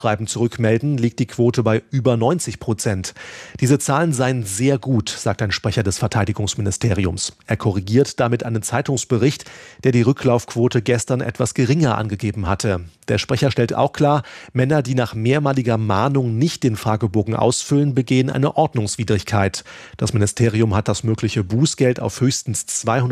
Schreiben zurückmelden, liegt die Quote bei über 90%. Diese Zahlen seien sehr gut, sagt ein Sprecher des Verteidigungsministeriums. Er korrigiert damit einen Zeitungsbericht, der die Rücklaufquote gestern etwas geringer angegeben hatte. Der Sprecher stellt auch klar, Männer, die nach mehrmaliger Mahnung nicht den Fragebogen ausfüllen, begehen eine Ordnungswidrigkeit. Das Ministerium hat das mögliche Bußgeld auf höchstens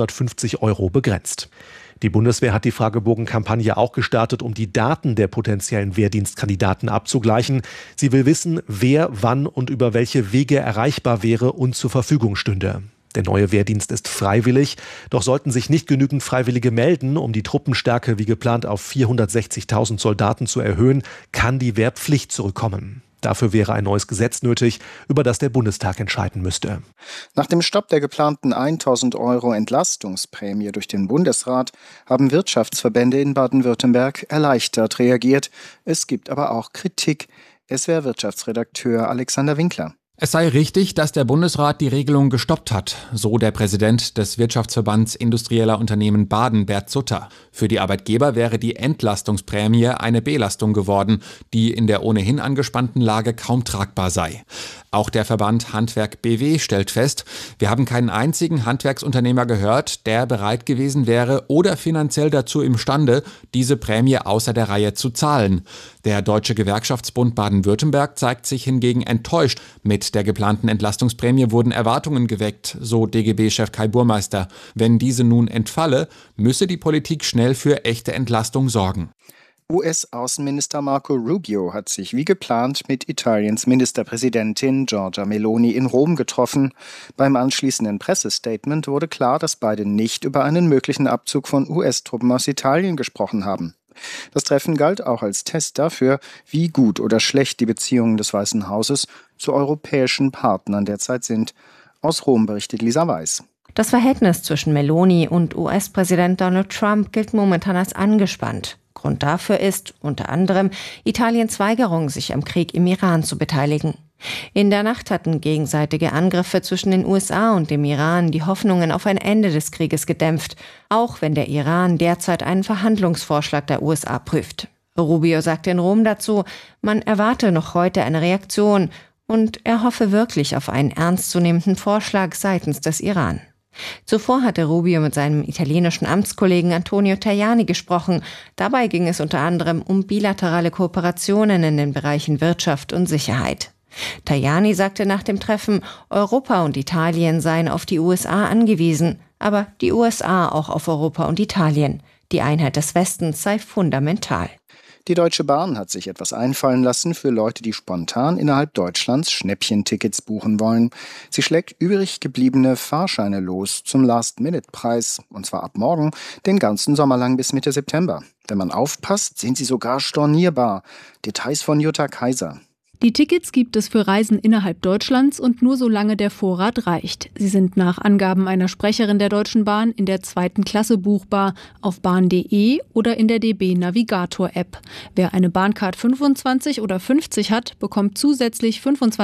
250 € begrenzt. Die Bundeswehr hat die Fragebogenkampagne auch gestartet, um die Daten der potenziellen Wehrdienstkandidaten abzugleichen. Sie will wissen, wer wann und über welche Wege erreichbar wäre und zur Verfügung stünde. Der neue Wehrdienst ist freiwillig, doch sollten sich nicht genügend Freiwillige melden, um die Truppenstärke wie geplant auf 460.000 Soldaten zu erhöhen, kann die Wehrpflicht zurückkommen. Dafür wäre ein neues Gesetz nötig, über das der Bundestag entscheiden müsste. Nach dem Stopp der geplanten 1.000 € Entlastungsprämie durch den Bundesrat haben Wirtschaftsverbände in Baden-Württemberg erleichtert reagiert. Es gibt aber auch Kritik. SWR-Wirtschaftsredakteur Alexander Winkler. Es sei richtig, dass der Bundesrat die Regelung gestoppt hat, so der Präsident des Wirtschaftsverbands Industrieller Unternehmen Baden, Bert Sutter. Für die Arbeitgeber wäre die Entlastungsprämie eine Belastung geworden, die in der ohnehin angespannten Lage kaum tragbar sei. Auch der Verband Handwerk BW stellt fest, wir haben keinen einzigen Handwerksunternehmer gehört, der bereit gewesen wäre oder finanziell dazu imstande, diese Prämie außer der Reihe zu zahlen. Der Deutsche Gewerkschaftsbund Baden-Württemberg zeigt sich hingegen enttäuscht. Mit der geplanten Entlastungsprämie wurden Erwartungen geweckt, so DGB-Chef Kai Burmeister. Wenn diese nun entfalle, müsse die Politik schnell für echte Entlastung sorgen. US-Außenminister Marco Rubio hat sich wie geplant mit Italiens Ministerpräsidentin Giorgia Meloni in Rom getroffen. Beim anschließenden Pressestatement wurde klar, dass beide nicht über einen möglichen Abzug von US-Truppen aus Italien gesprochen haben. Das Treffen galt auch als Test dafür, wie gut oder schlecht die Beziehungen des Weißen Hauses zu europäischen Partnern derzeit sind. Aus Rom berichtet Lisa Weiß. Das Verhältnis zwischen Meloni und US-Präsident Donald Trump gilt momentan als angespannt. Grund dafür ist unter anderem Italiens Weigerung, sich am Krieg im Iran zu beteiligen. In der Nacht hatten gegenseitige Angriffe zwischen den USA und dem Iran die Hoffnungen auf ein Ende des Krieges gedämpft, auch wenn der Iran derzeit einen Verhandlungsvorschlag der USA prüft. Rubio sagte in Rom dazu, man erwarte noch heute eine Reaktion und er hoffe wirklich auf einen ernstzunehmenden Vorschlag seitens des Iran. Zuvor hatte Rubio mit seinem italienischen Amtskollegen Antonio Tajani gesprochen. Dabei ging es unter anderem um bilaterale Kooperationen in den Bereichen Wirtschaft und Sicherheit. Tajani sagte nach dem Treffen, Europa und Italien seien auf die USA angewiesen, aber die USA auch auf Europa und Italien. Die Einheit des Westens sei fundamental. Die Deutsche Bahn hat sich etwas einfallen lassen für Leute, die spontan innerhalb Deutschlands Schnäppchentickets buchen wollen. Sie schlägt übrig gebliebene Fahrscheine los zum Last-Minute-Preis, und zwar ab morgen, den ganzen Sommer lang bis Mitte September. Wenn man aufpasst, sind sie sogar stornierbar. Details von Jutta Kaiser. Die Tickets gibt es für Reisen innerhalb Deutschlands und nur solange der Vorrat reicht. Sie sind nach Angaben einer Sprecherin der Deutschen Bahn in der 2. Klasse buchbar auf bahn.de oder in der DB Navigator App. Wer eine Bahncard 25 oder 50 hat, bekommt zusätzlich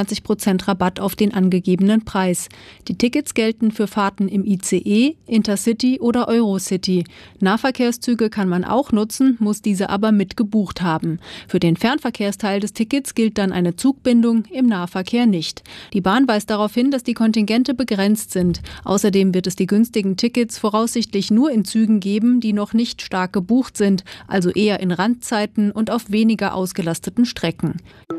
25% Rabatt auf den angegebenen Preis. Die Tickets gelten für Fahrten im ICE, Intercity oder Eurocity. Nahverkehrszüge kann man auch nutzen, muss diese aber mit gebucht haben. Für den Fernverkehrsteil des Tickets gilt dann eine Zugbindung, im Nahverkehr nicht. Die Bahn weist darauf hin, dass die Kontingente begrenzt sind. Außerdem wird es die günstigen Tickets voraussichtlich nur in Zügen geben, die noch nicht stark gebucht sind, also eher in Randzeiten und auf weniger ausgelasteten Strecken.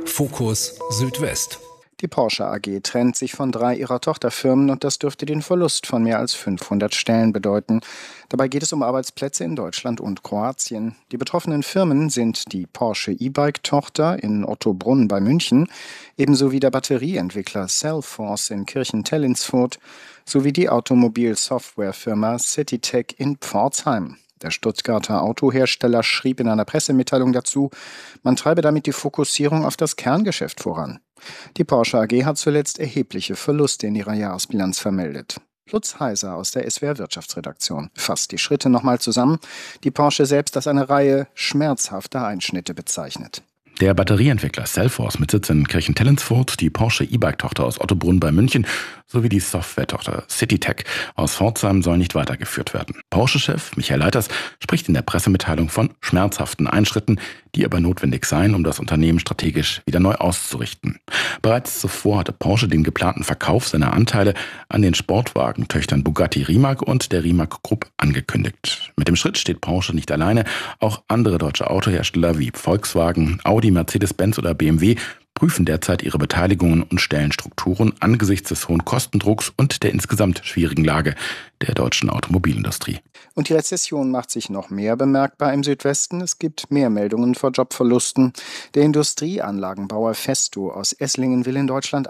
Fokus Südwest. Die Porsche AG trennt sich von 3 ihrer Tochterfirmen und das dürfte den Verlust von mehr als 500 Stellen bedeuten. Dabei geht es um Arbeitsplätze in Deutschland und Kroatien. Die betroffenen Firmen sind die Porsche E-Bike-Tochter in Ottobrunn bei München, ebenso wie der Batterieentwickler Cellforce in Kirchentell-Linsfurt sowie die Automobil-Softwarefirma Citytech in Pforzheim. Der Stuttgarter Autohersteller schrieb in einer Pressemitteilung dazu, man treibe damit die Fokussierung auf das Kerngeschäft voran. Die Porsche AG hat zuletzt erhebliche Verluste in ihrer Jahresbilanz vermeldet. Lutz Heiser aus der SWR Wirtschaftsredaktion fasst die Schritte nochmal zusammen, die Porsche selbst als eine Reihe schmerzhafter Einschnitte bezeichnet. Der Batterieentwickler Cellforce mit Sitz in Kirchentell-Linsfurt, die Porsche E-Bike-Tochter aus Ottobrunn bei München sowie die Software-Tochter CityTech aus Pforzheim soll nicht weitergeführt werden. Porsche-Chef Michael Leiters spricht in der Pressemitteilung von schmerzhaften Einschritten, die aber notwendig seien, um das Unternehmen strategisch wieder neu auszurichten. Bereits zuvor hatte Porsche den geplanten Verkauf seiner Anteile an den Sportwagentöchtern Bugatti Rimac und der Rimac Group angekündigt. Mit dem Schritt steht Porsche nicht alleine. Auch andere deutsche Autohersteller wie Volkswagen, Audi, Mercedes-Benz oder BMW prüfen derzeit ihre Beteiligungen und Stellenstrukturen angesichts des hohen Kostendrucks und der insgesamt schwierigen Lage der deutschen Automobilindustrie. Und die Rezession macht sich noch mehr bemerkbar im Südwesten. Es gibt mehr Meldungen vor Jobverlusten. Der Industrieanlagenbauer Festo aus Esslingen will in Deutschland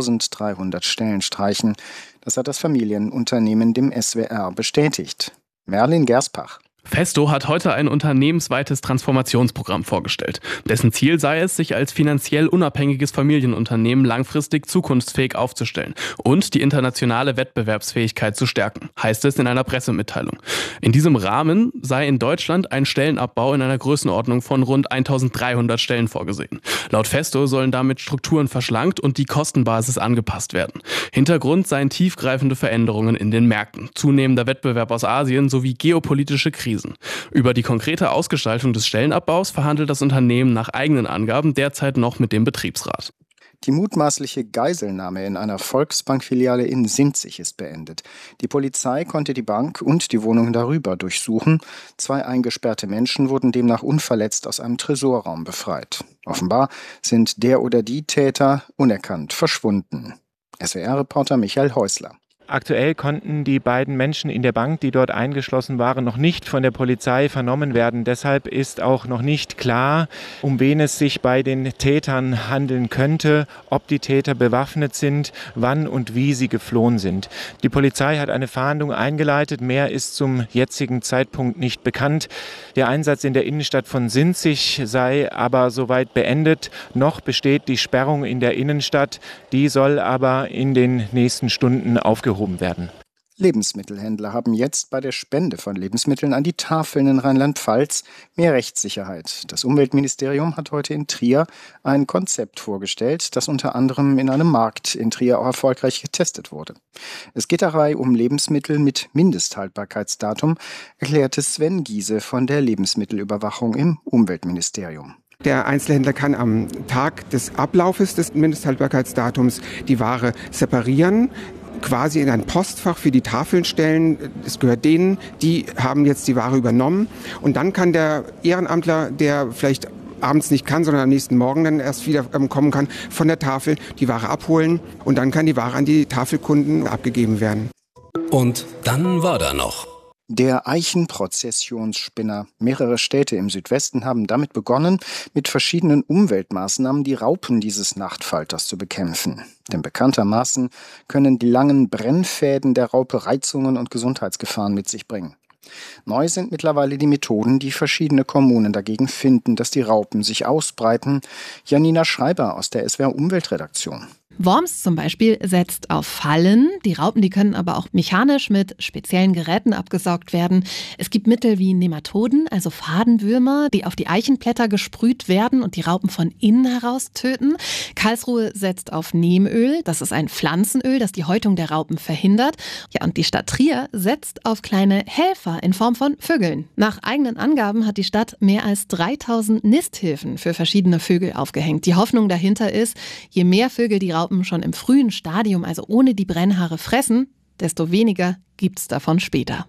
1300 Stellen streichen. Das hat das Familienunternehmen dem SWR bestätigt. Merlin Gerspach. Festo hat heute ein unternehmensweites Transformationsprogramm vorgestellt. Dessen Ziel sei es, sich als finanziell unabhängiges Familienunternehmen langfristig zukunftsfähig aufzustellen und die internationale Wettbewerbsfähigkeit zu stärken, heißt es in einer Pressemitteilung. In diesem Rahmen sei in Deutschland ein Stellenabbau in einer Größenordnung von rund 1300 Stellen vorgesehen. Laut Festo sollen damit Strukturen verschlankt und die Kostenbasis angepasst werden. Hintergrund seien tiefgreifende Veränderungen in den Märkten, zunehmender Wettbewerb aus Asien sowie geopolitische Krisen. Über die konkrete Ausgestaltung des Stellenabbaus verhandelt das Unternehmen nach eigenen Angaben derzeit noch mit dem Betriebsrat. Die mutmaßliche Geiselnahme in einer Volksbankfiliale in Sinzig ist beendet. Die Polizei konnte die Bank und die Wohnungen darüber durchsuchen. 2 eingesperrte Menschen wurden demnach unverletzt aus einem Tresorraum befreit. Offenbar sind der oder die Täter unerkannt verschwunden. SWR-Reporter Michael Häusler. Aktuell konnten die beiden Menschen in der Bank, die dort eingeschlossen waren, noch nicht von der Polizei vernommen werden. Deshalb ist auch noch nicht klar, um wen es sich bei den Tätern handeln könnte, ob die Täter bewaffnet sind, wann und wie sie geflohen sind. Die Polizei hat eine Fahndung eingeleitet. Mehr ist zum jetzigen Zeitpunkt nicht bekannt. Der Einsatz in der Innenstadt von Sinzig sei aber soweit beendet. Noch besteht die Sperrung in der Innenstadt. Die soll aber in den nächsten Stunden aufgehoben werden. Lebensmittelhändler haben jetzt bei der Spende von Lebensmitteln an die Tafeln in Rheinland-Pfalz mehr Rechtssicherheit. Das Umweltministerium hat heute in Trier ein Konzept vorgestellt, das unter anderem in einem Markt in Trier auch erfolgreich getestet wurde. Es geht dabei um Lebensmittel mit Mindesthaltbarkeitsdatum, erklärte Sven Giese von der Lebensmittelüberwachung im Umweltministerium. Der Einzelhändler kann am Tag des Ablaufes des Mindesthaltbarkeitsdatums die Ware separieren, quasi in ein Postfach für die Tafeln stellen. Es gehört denen, die haben jetzt die Ware übernommen. Und dann kann der Ehrenamtler, der vielleicht abends nicht kann, sondern am nächsten Morgen dann erst wieder kommen kann, von der Tafel die Ware abholen. Und dann kann die Ware an die Tafelkunden abgegeben werden. Und dann war da noch der Eichenprozessionsspinner. Mehrere Städte im Südwesten haben damit begonnen, mit verschiedenen Umweltmaßnahmen die Raupen dieses Nachtfalters zu bekämpfen. Denn bekanntermaßen können die langen Brennfäden der Raupe Reizungen und Gesundheitsgefahren mit sich bringen. Neu sind mittlerweile die Methoden, die verschiedene Kommunen dagegen finden, dass die Raupen sich ausbreiten. Janina Schreiber aus der SWR Umweltredaktion. Worms zum Beispiel setzt auf Fallen. Die Raupen, die können aber auch mechanisch mit speziellen Geräten abgesaugt werden. Es gibt Mittel wie Nematoden, also Fadenwürmer, die auf die Eichenblätter gesprüht werden und die Raupen von innen heraus töten. Karlsruhe setzt auf Neemöl. Das ist ein Pflanzenöl, das die Häutung der Raupen verhindert. Ja, und die Stadt Trier setzt auf kleine Helfer in Form von Vögeln. Nach eigenen Angaben hat die Stadt mehr als 3000 Nisthilfen für verschiedene Vögel aufgehängt. Die Hoffnung dahinter ist, je mehr Vögel die Raupen schon im frühen Stadium, also ohne die Brennhaare, fressen, desto weniger gibt's davon später.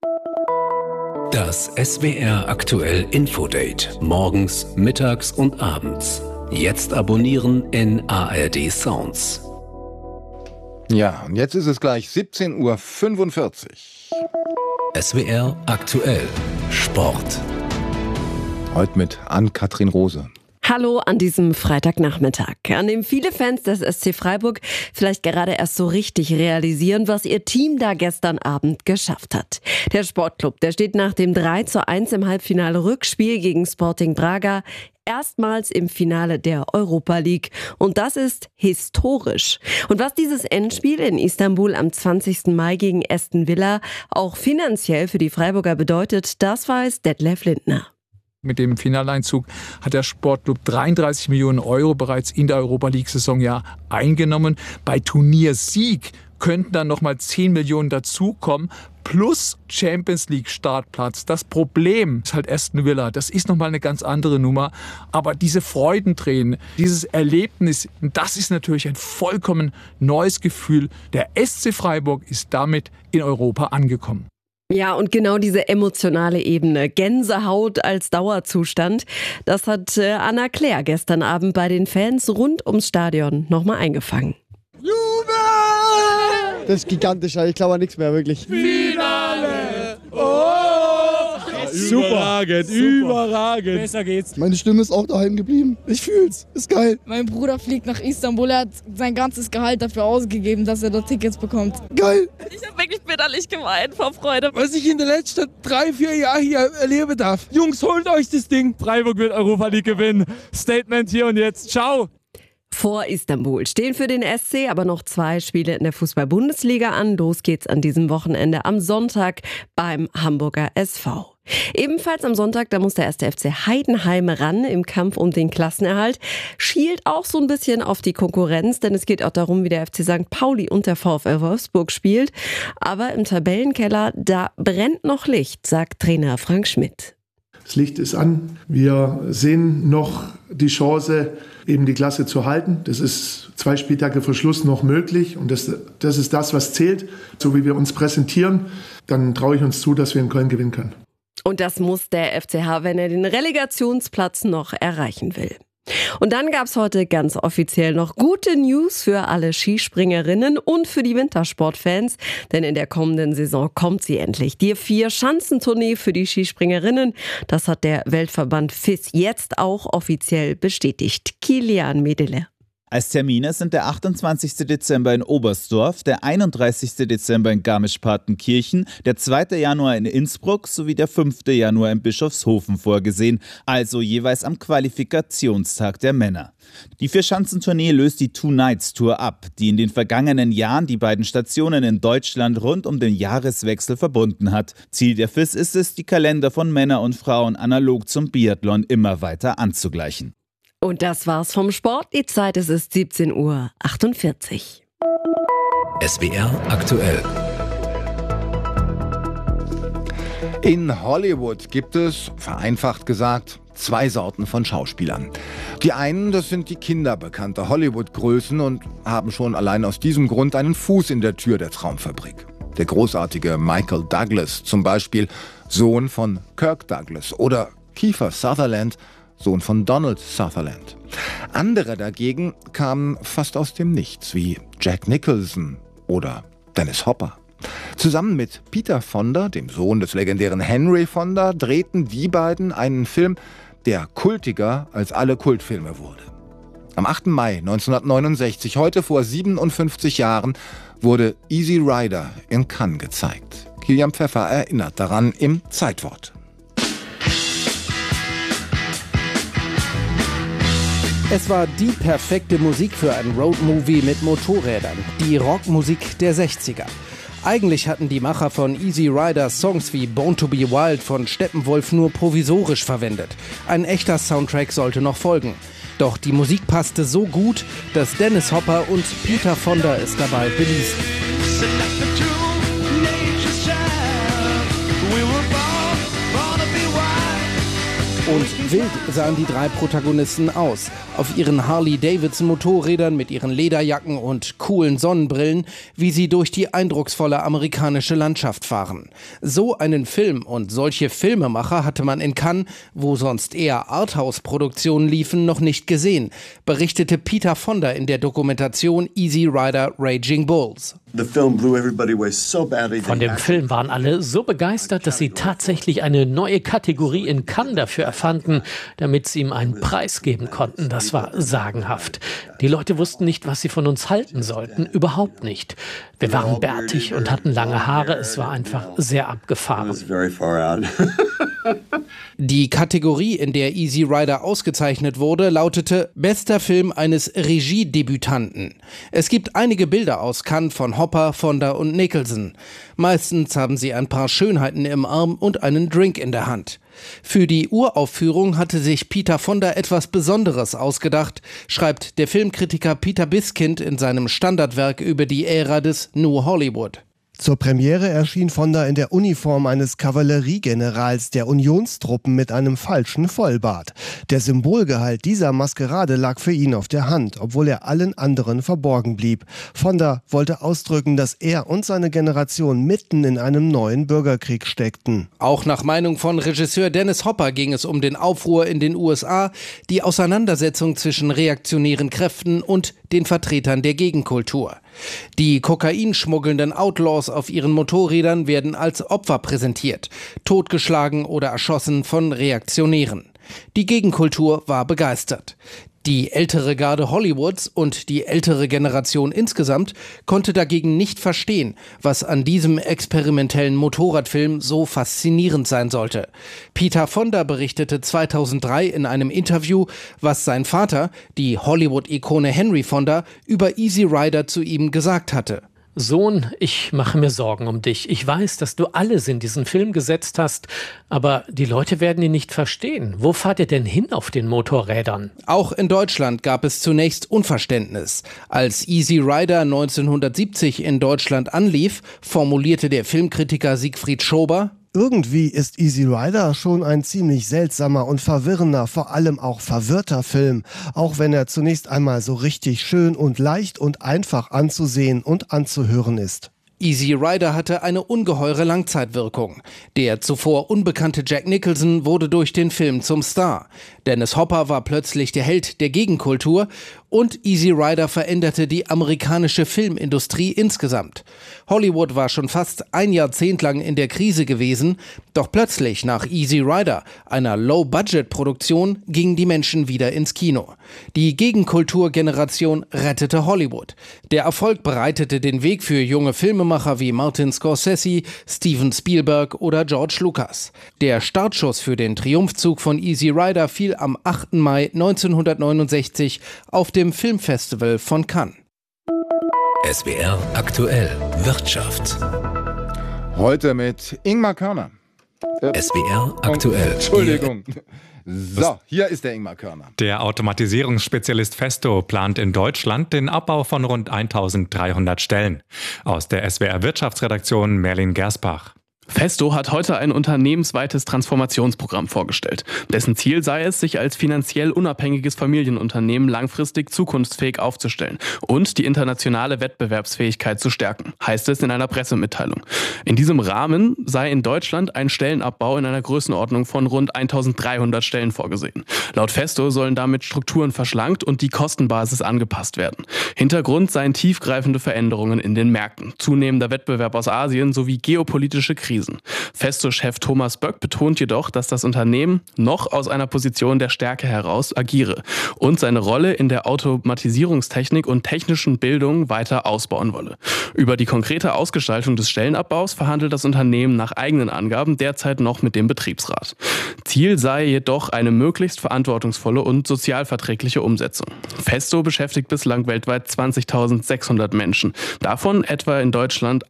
Das SWR aktuell Infodate. Morgens, mittags und abends. Jetzt abonnieren in ARD Sounds. Ja, und jetzt ist es gleich 17:45 Uhr. SWR aktuell Sport. Heute mit Ann-Kathrin Rose. Hallo an diesem Freitagnachmittag, an dem viele Fans des SC Freiburg vielleicht gerade erst so richtig realisieren, was ihr Team da gestern Abend geschafft hat. Der Sportclub, der steht nach dem 3:1 im Halbfinale Rückspiel gegen Sporting Braga erstmals im Finale der Europa League. Und das ist historisch. Und was dieses Endspiel in Istanbul am 20. Mai gegen Aston Villa auch finanziell für die Freiburger bedeutet, das weiß Detlef Lindner. Mit dem Finaleinzug hat der Sportclub 33 Millionen Euro bereits in der Europa-League-Saison ja eingenommen. Bei Turniersieg könnten dann nochmal 10 Millionen dazukommen, plus Champions League Startplatz. Das Problem ist halt Aston Villa, das ist nochmal eine ganz andere Nummer, aber diese Freudentränen, dieses Erlebnis, das ist natürlich ein vollkommen neues Gefühl. Der SC Freiburg ist damit in Europa angekommen. Ja, und genau diese emotionale Ebene, Gänsehaut als Dauerzustand, das hat Anna Claire gestern Abend bei den Fans rund ums Stadion nochmal eingefangen. Das ist gigantisch, ich glaube an nichts mehr, wirklich. Finale! Oh! Super, überragend. Besser geht's. Meine Stimme ist auch daheim geblieben. Ich fühl's, ist geil. Mein Bruder fliegt nach Istanbul, er hat sein ganzes Gehalt dafür ausgegeben, dass er dort Tickets bekommt. Geil. Ich habe wirklich bitterlich geweint vor Freude. Was ich in den letzten 3-4 Jahren hier erleben darf. Jungs, holt euch das Ding. Freiburg wird Europa League gewinnen. Statement hier und jetzt. Ciao. Vor Istanbul stehen für den SC aber noch 2 Spiele in der Fußball-Bundesliga an. Los geht's an diesem Wochenende am Sonntag beim Hamburger SV. Ebenfalls am Sonntag, da muss der 1. FC Heidenheim ran im Kampf um den Klassenerhalt. Schielt auch so ein bisschen auf die Konkurrenz, denn es geht auch darum, wie der FC St. Pauli und der VfL Wolfsburg spielt. Aber im Tabellenkeller, da brennt noch Licht, sagt Trainer Frank Schmidt. Das Licht ist an. Wir sehen noch die Chance, eben die Klasse zu halten. Das ist 2 Spieltage vor Schluss noch möglich. Und das ist das, was zählt. So wie wir uns präsentieren, dann traue ich uns zu, dass wir in Köln gewinnen können. Und das muss der FCH, wenn er den Relegationsplatz noch erreichen will. Und dann gab es heute ganz offiziell noch gute News für alle Skispringerinnen und für die Wintersportfans, denn in der kommenden Saison kommt sie endlich. Die 4-Schanzentournee für die Skispringerinnen, das hat der Weltverband FIS jetzt auch offiziell bestätigt. Kilian Medele. Als Termine sind der 28. Dezember in Oberstdorf, der 31. Dezember in Garmisch-Partenkirchen, der 2. Januar in Innsbruck sowie der 5. Januar in Bischofshofen vorgesehen, also jeweils am Qualifikationstag der Männer. Die 4-Schanzentournee löst die Two-Nights-Tour ab, die in den vergangenen Jahren die beiden Stationen in Deutschland rund um den Jahreswechsel verbunden hat. Ziel der FIS ist es, die Kalender von Männern und Frauen analog zum Biathlon immer weiter anzugleichen. Und das war's vom Sport. Die Zeit ist 17:48 Uhr. SWR aktuell. In Hollywood gibt es, vereinfacht gesagt, 2 Sorten von Schauspielern. Die einen, das sind die Kinder bekannter Hollywood-Größen und haben schon allein aus diesem Grund einen Fuß in der Tür der Traumfabrik. Der großartige Michael Douglas zum Beispiel, Sohn von Kirk Douglas, oder Kiefer Sutherland, Sohn von Donald Sutherland. Andere dagegen kamen fast aus dem Nichts, wie Jack Nicholson oder Dennis Hopper. Zusammen mit Peter Fonda, dem Sohn des legendären Henry Fonda, drehten die beiden einen Film, der kultiger als alle Kultfilme wurde. Am 8. Mai 1969, heute vor 57 Jahren, wurde Easy Rider in Cannes gezeigt. Kilian Pfeffer erinnert daran im Zeitwort. Es war die perfekte Musik für ein Roadmovie mit Motorrädern, die Rockmusik der 60er. Eigentlich hatten die Macher von Easy Rider Songs wie Born to be Wild von Steppenwolf nur provisorisch verwendet. Ein echter Soundtrack sollte noch folgen. Doch die Musik passte so gut, dass Dennis Hopper und Peter Fonda es dabei beließen. Und wild sahen die 3 Protagonisten aus. Auf ihren Harley-Davidson-Motorrädern mit ihren Lederjacken und coolen Sonnenbrillen, wie sie durch die eindrucksvolle amerikanische Landschaft fahren. So einen Film und solche Filmemacher hatte man in Cannes, wo sonst eher Arthouse-Produktionen liefen, noch nicht gesehen, berichtete Peter Fonda in der Dokumentation Easy Rider Raging Bulls. Von dem Film waren alle so begeistert, dass sie tatsächlich eine neue Kategorie in Cannes dafür erfanden, damit sie ihm einen Preis geben konnten. Das war sagenhaft. Die Leute wussten nicht, was sie von uns halten sollten. Überhaupt nicht. Wir waren bärtig und hatten lange Haare. Es war einfach sehr abgefahren. Die Kategorie, in der Easy Rider ausgezeichnet wurde, lautete Bester Film eines Regiedebütanten. Es gibt einige Bilder aus Cannes von Hopper, Fonda und Nicholson. Meistens haben sie ein paar Schönheiten im Arm und einen Drink in der Hand. Für die Uraufführung hatte sich Peter Fonda etwas Besonderes ausgedacht, schreibt der Filmkritiker Peter Biskind in seinem Standardwerk über die Ära des New Hollywood. Zur Premiere erschien Fonda in der Uniform eines Kavalleriegenerals der Unionstruppen mit einem falschen Vollbart. Der Symbolgehalt dieser Maskerade lag für ihn auf der Hand, obwohl er allen anderen verborgen blieb. Fonda wollte ausdrücken, dass er und seine Generation mitten in einem neuen Bürgerkrieg steckten. Auch nach Meinung von Regisseur Dennis Hopper ging es um den Aufruhr in den USA, die Auseinandersetzung zwischen reaktionären Kräften und den Vertretern der Gegenkultur. Die kokainschmuggelnden Outlaws auf ihren Motorrädern werden als Opfer präsentiert, totgeschlagen oder erschossen von Reaktionären. Die Gegenkultur war begeistert. Die ältere Garde Hollywoods und die ältere Generation insgesamt konnte dagegen nicht verstehen, was an diesem experimentellen Motorradfilm so faszinierend sein sollte. Peter Fonda berichtete 2003 in einem Interview, was sein Vater, die Hollywood-Ikone Henry Fonda, über Easy Rider zu ihm gesagt hatte. Sohn, ich mache mir Sorgen um dich. Ich weiß, dass du alles in diesen Film gesetzt hast, aber die Leute werden ihn nicht verstehen. Wo fahrt ihr denn hin auf den Motorrädern? Auch in Deutschland gab es zunächst Unverständnis. Als Easy Rider 1970 in Deutschland anlief, formulierte der Filmkritiker Siegfried Schober: Irgendwie ist Easy Rider schon ein ziemlich seltsamer und verwirrender, vor allem auch verwirrter Film, auch wenn er zunächst einmal so richtig schön und leicht und einfach anzusehen und anzuhören ist. Easy Rider hatte eine ungeheure Langzeitwirkung. Der zuvor unbekannte Jack Nicholson wurde durch den Film zum Star. Dennis Hopper war plötzlich der Held der Gegenkultur und Easy Rider veränderte die amerikanische Filmindustrie insgesamt. Hollywood war schon fast ein Jahrzehnt lang in der Krise gewesen, doch plötzlich nach Easy Rider, einer Low-Budget-Produktion, gingen die Menschen wieder ins Kino. Die Gegenkulturgeneration rettete Hollywood. Der Erfolg bereitete den Weg für junge Filmemacher wie Martin Scorsese, Steven Spielberg oder George Lucas. Der Startschuss für den Triumphzug von Easy Rider fiel am 8. Mai 1969 auf dem Filmfestival von Cannes. SWR aktuell Wirtschaft. Heute mit Ingmar Körner. SWR aktuell. Entschuldigung. So, hier ist der Ingmar Körner. Der Automatisierungsspezialist Festo plant in Deutschland den Abbau von rund 1300 Stellen. Aus der SWR Wirtschaftsredaktion Merlin Gersbach. Festo hat heute ein unternehmensweites Transformationsprogramm vorgestellt. Dessen Ziel sei es, sich als finanziell unabhängiges Familienunternehmen langfristig zukunftsfähig aufzustellen und die internationale Wettbewerbsfähigkeit zu stärken, heißt es in einer Pressemitteilung. In diesem Rahmen sei in Deutschland ein Stellenabbau in einer Größenordnung von rund 1300 Stellen vorgesehen. Laut Festo sollen damit Strukturen verschlankt und die Kostenbasis angepasst werden. Hintergrund seien tiefgreifende Veränderungen in den Märkten, zunehmender Wettbewerb aus Asien sowie geopolitische Krisen. Festo-Chef Thomas Böck betont jedoch, dass das Unternehmen noch aus einer Position der Stärke heraus agiere und seine Rolle in der Automatisierungstechnik und technischen Bildung weiter ausbauen wolle. Über die konkrete Ausgestaltung des Stellenabbaus verhandelt das Unternehmen nach eigenen Angaben derzeit noch mit dem Betriebsrat. Ziel sei jedoch eine möglichst verantwortungsvolle und sozialverträgliche Umsetzung. Festo beschäftigt bislang weltweit 20.600 Menschen, davon etwa in Deutschland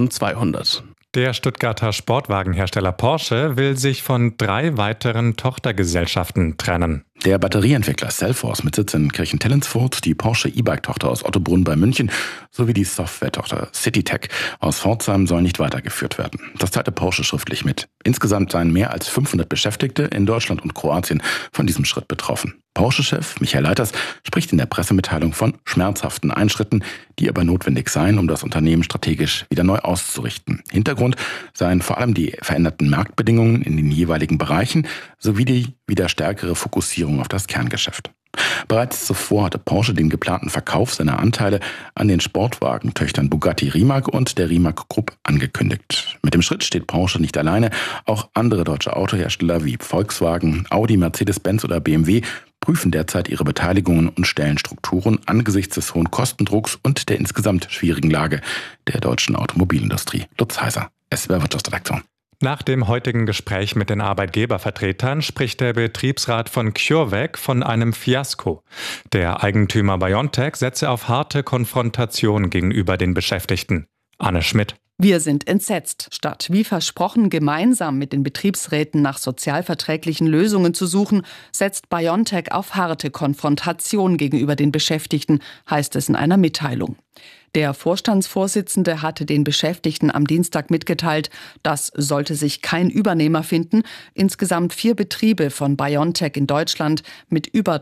8.200. Der Stuttgarter Sportwagenhersteller Porsche will sich von 3 weiteren Tochtergesellschaften trennen. Der Batterieentwickler Cellforce mit Sitz in Kirchen-Tellensfurt, die Porsche E-Bike-Tochter aus Ottobrunn bei München sowie die Software-Tochter CityTech aus Pforzheim sollen nicht weitergeführt werden. Das teilte Porsche schriftlich mit. Insgesamt seien mehr als 500 Beschäftigte in Deutschland und Kroatien von diesem Schritt betroffen. Porsche-Chef Michael Leiters spricht in der Pressemitteilung von schmerzhaften Einschritten, die aber notwendig seien, um das Unternehmen strategisch wieder neu auszurichten. Hintergrund seien vor allem die veränderten Marktbedingungen in den jeweiligen Bereichen sowie die wieder stärkere Fokussierung auf das Kerngeschäft. Bereits zuvor hatte Porsche den geplanten Verkauf seiner Anteile an den Sportwagentöchtern Bugatti Rimac und der Rimac Group angekündigt. Mit dem Schritt steht Porsche nicht alleine. Auch andere deutsche Autohersteller wie Volkswagen, Audi, Mercedes-Benz oder BMW prüfen derzeit ihre Beteiligungen und Stellenstrukturen angesichts des hohen Kostendrucks und der insgesamt schwierigen Lage der deutschen Automobilindustrie. Lutz Heiser, SWR Wirtschaftsredaktion. Nach dem heutigen Gespräch mit den Arbeitgebervertretern spricht der Betriebsrat von CureVac von einem Fiasko. Der Eigentümer BioNTech setze auf harte Konfrontation gegenüber den Beschäftigten. Anne Schmidt. Wir sind entsetzt. Statt wie versprochen gemeinsam mit den Betriebsräten nach sozialverträglichen Lösungen zu suchen, setzt BioNTech auf harte Konfrontation gegenüber den Beschäftigten, heißt es in einer Mitteilung. Der Vorstandsvorsitzende hatte den Beschäftigten am Dienstag mitgeteilt, dass, sollte sich kein Übernehmer finden, insgesamt 4 Betriebe von BioNTech in Deutschland mit über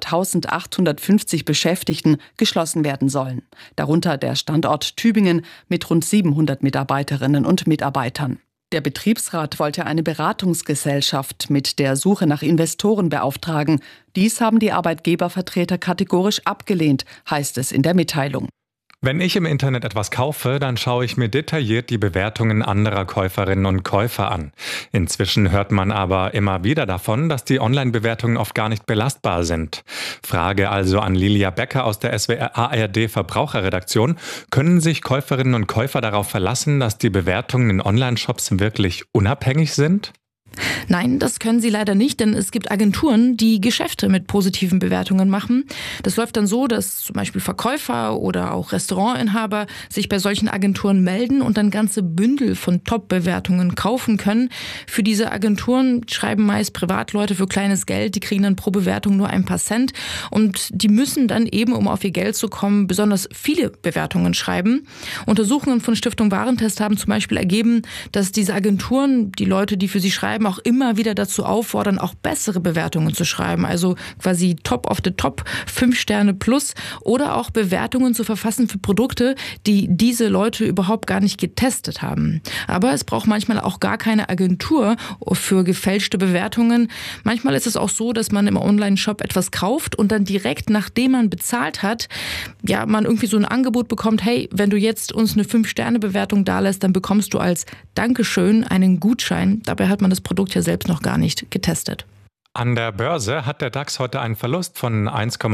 1850 Beschäftigten geschlossen werden sollen. Darunter der Standort Tübingen mit rund 700 Mitarbeiterinnen und Mitarbeitern. Der Betriebsrat wollte eine Beratungsgesellschaft mit der Suche nach Investoren beauftragen. Dies haben die Arbeitgebervertreter kategorisch abgelehnt, heißt es in der Mitteilung. Wenn ich im Internet etwas kaufe, dann schaue ich mir detailliert die Bewertungen anderer Käuferinnen und Käufer an. Inzwischen hört man aber immer wieder davon, dass die Online-Bewertungen oft gar nicht belastbar sind. Frage also an Lilia Becker aus der SWR-ARD Verbraucherredaktion. Können sich Käuferinnen und Käufer darauf verlassen, dass die Bewertungen in Online-Shops wirklich unabhängig sind? Nein, das können sie leider nicht, denn es gibt Agenturen, die Geschäfte mit positiven Bewertungen machen. Das läuft dann so, dass zum Beispiel Verkäufer oder auch Restaurantinhaber sich bei solchen Agenturen melden und dann ganze Bündel von Top-Bewertungen kaufen können. Für diese Agenturen schreiben meist Privatleute für kleines Geld, die kriegen dann pro Bewertung nur ein paar Cent und die müssen dann eben, um auf ihr Geld zu kommen, besonders viele Bewertungen schreiben. Untersuchungen von Stiftung Warentest haben zum Beispiel ergeben, dass diese Agenturen, die Leute, die für sie schreiben, auch immer wieder dazu auffordern, auch bessere Bewertungen zu schreiben, also quasi Top of the Top, 5 Sterne plus oder auch Bewertungen zu verfassen für Produkte, die diese Leute überhaupt gar nicht getestet haben. Aber es braucht manchmal auch gar keine Agentur für gefälschte Bewertungen. Manchmal ist es auch so, dass man im Online-Shop etwas kauft und dann direkt, nachdem man bezahlt hat, ja, man irgendwie so ein Angebot bekommt, hey, wenn du jetzt uns eine 5-Sterne-Bewertung dalässt, dann bekommst du als Dankeschön einen Gutschein. Dabei hat man das Produkt ja selbst noch gar nicht getestet. An der Börse hat der DAX heute einen Verlust von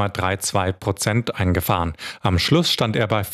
1,32% eingefahren. Am Schluss stand er bei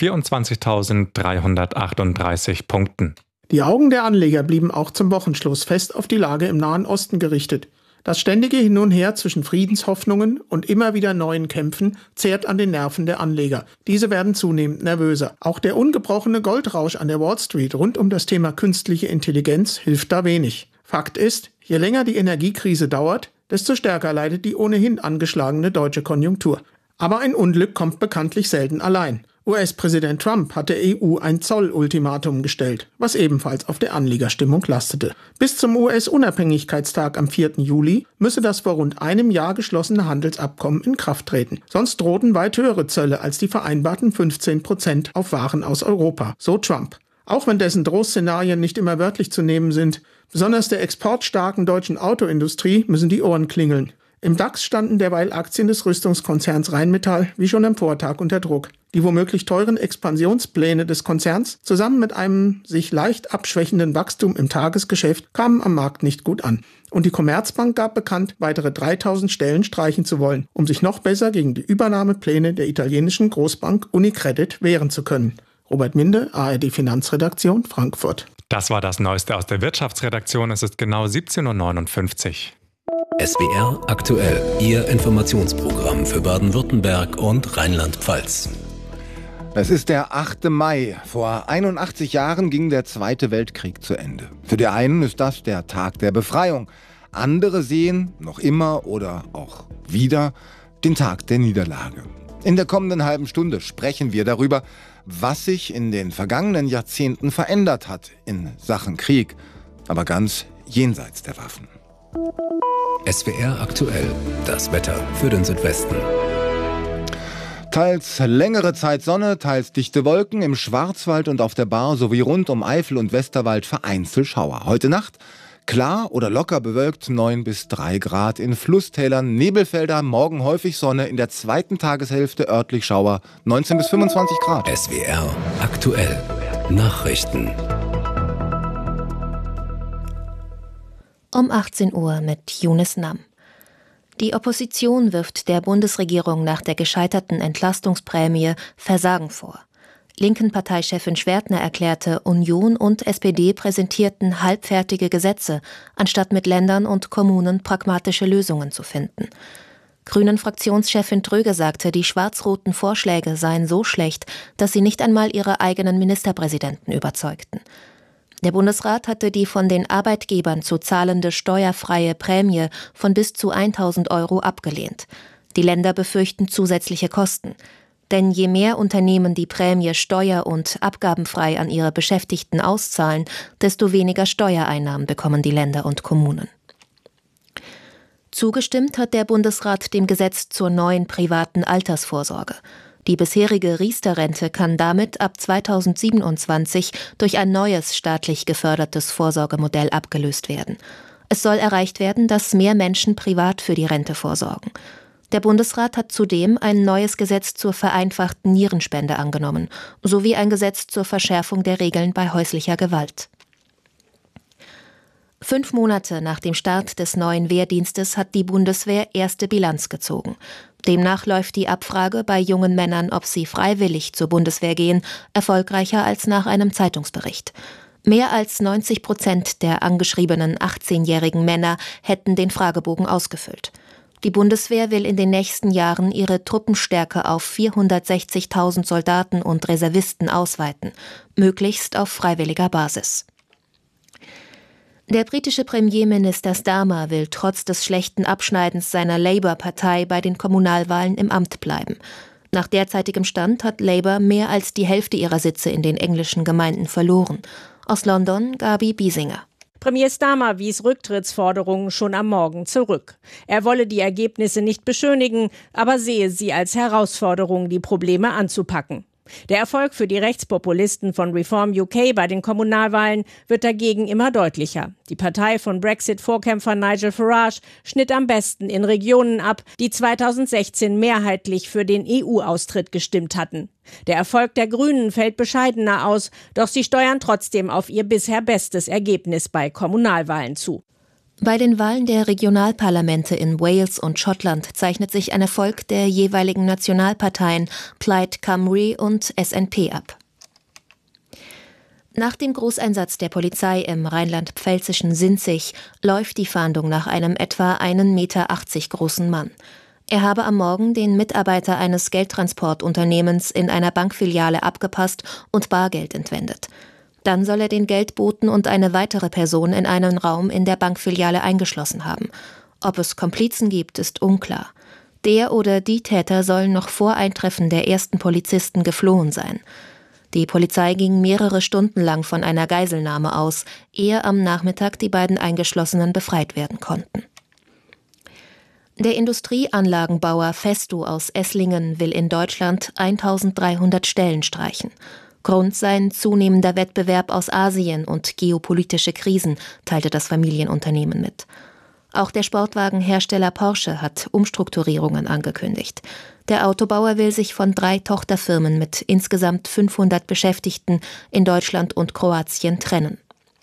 24.338 Punkten. Die Augen der Anleger blieben auch zum Wochenschluss fest auf die Lage im Nahen Osten gerichtet. Das ständige Hin und Her zwischen Friedenshoffnungen und immer wieder neuen Kämpfen zehrt an den Nerven der Anleger. Diese werden zunehmend nervöser. Auch der ungebrochene Goldrausch an der Wall Street rund um das Thema künstliche Intelligenz hilft da wenig. Fakt ist, je länger die Energiekrise dauert, desto stärker leidet die ohnehin angeschlagene deutsche Konjunktur. Aber ein Unglück kommt bekanntlich selten allein. US-Präsident Trump hat der EU ein Zollultimatum gestellt, was ebenfalls auf der Anlegerstimmung lastete. Bis zum US-Unabhängigkeitstag am 4. Juli müsse das vor rund einem Jahr geschlossene Handelsabkommen in Kraft treten. Sonst drohten weit höhere Zölle als die vereinbarten 15% auf Waren aus Europa, so Trump. Auch wenn dessen Drohszenarien nicht immer wörtlich zu nehmen sind, besonders der exportstarken deutschen Autoindustrie müssen die Ohren klingeln. Im DAX standen derweil Aktien des Rüstungskonzerns Rheinmetall wie schon am Vortag unter Druck. Die womöglich teuren Expansionspläne des Konzerns zusammen mit einem sich leicht abschwächenden Wachstum im Tagesgeschäft kamen am Markt nicht gut an. Und die Commerzbank gab bekannt, weitere 3000 Stellen streichen zu wollen, um sich noch besser gegen die Übernahmepläne der italienischen Großbank Unicredit wehren zu können. Robert Minde, ARD Finanzredaktion, Frankfurt. Das war das Neueste aus der Wirtschaftsredaktion. Es ist genau 17.59 Uhr. SWR aktuell, Ihr Informationsprogramm für Baden-Württemberg und Rheinland-Pfalz. Es ist der 8. Mai. Vor 81 Jahren ging der Zweite Weltkrieg zu Ende. Für die einen ist das der Tag der Befreiung. Andere sehen noch immer oder auch wieder den Tag der Niederlage. In der kommenden halben Stunde sprechen wir darüber, was sich in den vergangenen Jahrzehnten verändert hat in Sachen Krieg, aber ganz jenseits der Waffen. SWR aktuell, das Wetter für den Südwesten. Teils längere Zeit Sonne, teils dichte Wolken, im Schwarzwald und auf der Baar sowie rund um Eifel und Westerwald vereinzelt Schauer. Heute Nacht klar oder locker bewölkt 9 bis 3 Grad, in Flusstälern Nebelfelder, morgen häufig Sonne, in der zweiten Tageshälfte örtlich Schauer 19 bis 25 Grad. SWR aktuell, Nachrichten. Um 18 Uhr mit Younes Nam. Die Opposition wirft der Bundesregierung nach der gescheiterten Entlastungsprämie Versagen vor. Linken Parteichefin Schwertner erklärte, Union und SPD präsentierten halbfertige Gesetze, anstatt mit Ländern und Kommunen pragmatische Lösungen zu finden. Grünen-Fraktionschefin Tröge sagte, die schwarz-roten Vorschläge seien so schlecht, dass sie nicht einmal ihre eigenen Ministerpräsidenten überzeugten. Der Bundesrat hatte die von den Arbeitgebern zu zahlende steuerfreie Prämie von bis zu 1.000 € abgelehnt. Die Länder befürchten zusätzliche Kosten. Denn je mehr Unternehmen die Prämie steuer- und abgabenfrei an ihre Beschäftigten auszahlen, desto weniger Steuereinnahmen bekommen die Länder und Kommunen. Zugestimmt hat der Bundesrat dem Gesetz zur neuen privaten Altersvorsorge. Die bisherige Riester-Rente kann damit ab 2027 durch ein neues staatlich gefördertes Vorsorgemodell abgelöst werden. Es soll erreicht werden, dass mehr Menschen privat für die Rente vorsorgen. Der Bundesrat hat zudem ein neues Gesetz zur vereinfachten Nierenspende angenommen, sowie ein Gesetz zur Verschärfung der Regeln bei häuslicher Gewalt. 5 Monate nach dem Start des neuen Wehrdienstes hat die Bundeswehr erste Bilanz gezogen. Demnach läuft die Abfrage bei jungen Männern, ob sie freiwillig zur Bundeswehr gehen, erfolgreicher als nach einem Zeitungsbericht. Mehr als 90% der angeschriebenen 18-jährigen Männer hätten den Fragebogen ausgefüllt. Die Bundeswehr will in den nächsten Jahren ihre Truppenstärke auf 460.000 Soldaten und Reservisten ausweiten, möglichst auf freiwilliger Basis. Der britische Premierminister Starmer will trotz des schlechten Abschneidens seiner Labour-Partei bei den Kommunalwahlen im Amt bleiben. Nach derzeitigem Stand hat Labour mehr als die Hälfte ihrer Sitze in den englischen Gemeinden verloren. Aus London Gabi Biesinger. Premier Starmer wies Rücktrittsforderungen schon am Morgen zurück. Er wolle die Ergebnisse nicht beschönigen, aber sehe sie als Herausforderung, die Probleme anzupacken. Der Erfolg für die Rechtspopulisten von Reform UK bei den Kommunalwahlen wird dagegen immer deutlicher. Die Partei von Brexit-Vorkämpfer Nigel Farage schnitt am besten in Regionen ab, die 2016 mehrheitlich für den EU-Austritt gestimmt hatten. Der Erfolg der Grünen fällt bescheidener aus, doch sie steuern trotzdem auf ihr bisher bestes Ergebnis bei Kommunalwahlen zu. Bei den Wahlen der Regionalparlamente in Wales und Schottland zeichnet sich ein Erfolg der jeweiligen Nationalparteien Plaid Cymru und SNP ab. Nach dem Großeinsatz der Polizei im rheinland-pfälzischen Sinzig läuft die Fahndung nach einem etwa 1,80 Meter großen Mann. Er habe am Morgen den Mitarbeiter eines Geldtransportunternehmens in einer Bankfiliale abgepasst und Bargeld entwendet. Dann soll er den Geldboten und eine weitere Person in einen Raum in der Bankfiliale eingeschlossen haben. Ob es Komplizen gibt, ist unklar. Der oder die Täter sollen noch vor Eintreffen der ersten Polizisten geflohen sein. Die Polizei ging mehrere Stunden lang von einer Geiselnahme aus, ehe am Nachmittag die beiden Eingeschlossenen befreit werden konnten. Der Industrieanlagenbauer Festo aus Esslingen will in Deutschland 1.300 Stellen streichen. Grund sei zunehmender Wettbewerb aus Asien und geopolitische Krisen, teilte das Familienunternehmen mit. Auch der Sportwagenhersteller Porsche hat Umstrukturierungen angekündigt. Der Autobauer will sich von 3 Tochterfirmen mit insgesamt 500 Beschäftigten in Deutschland und Kroatien trennen.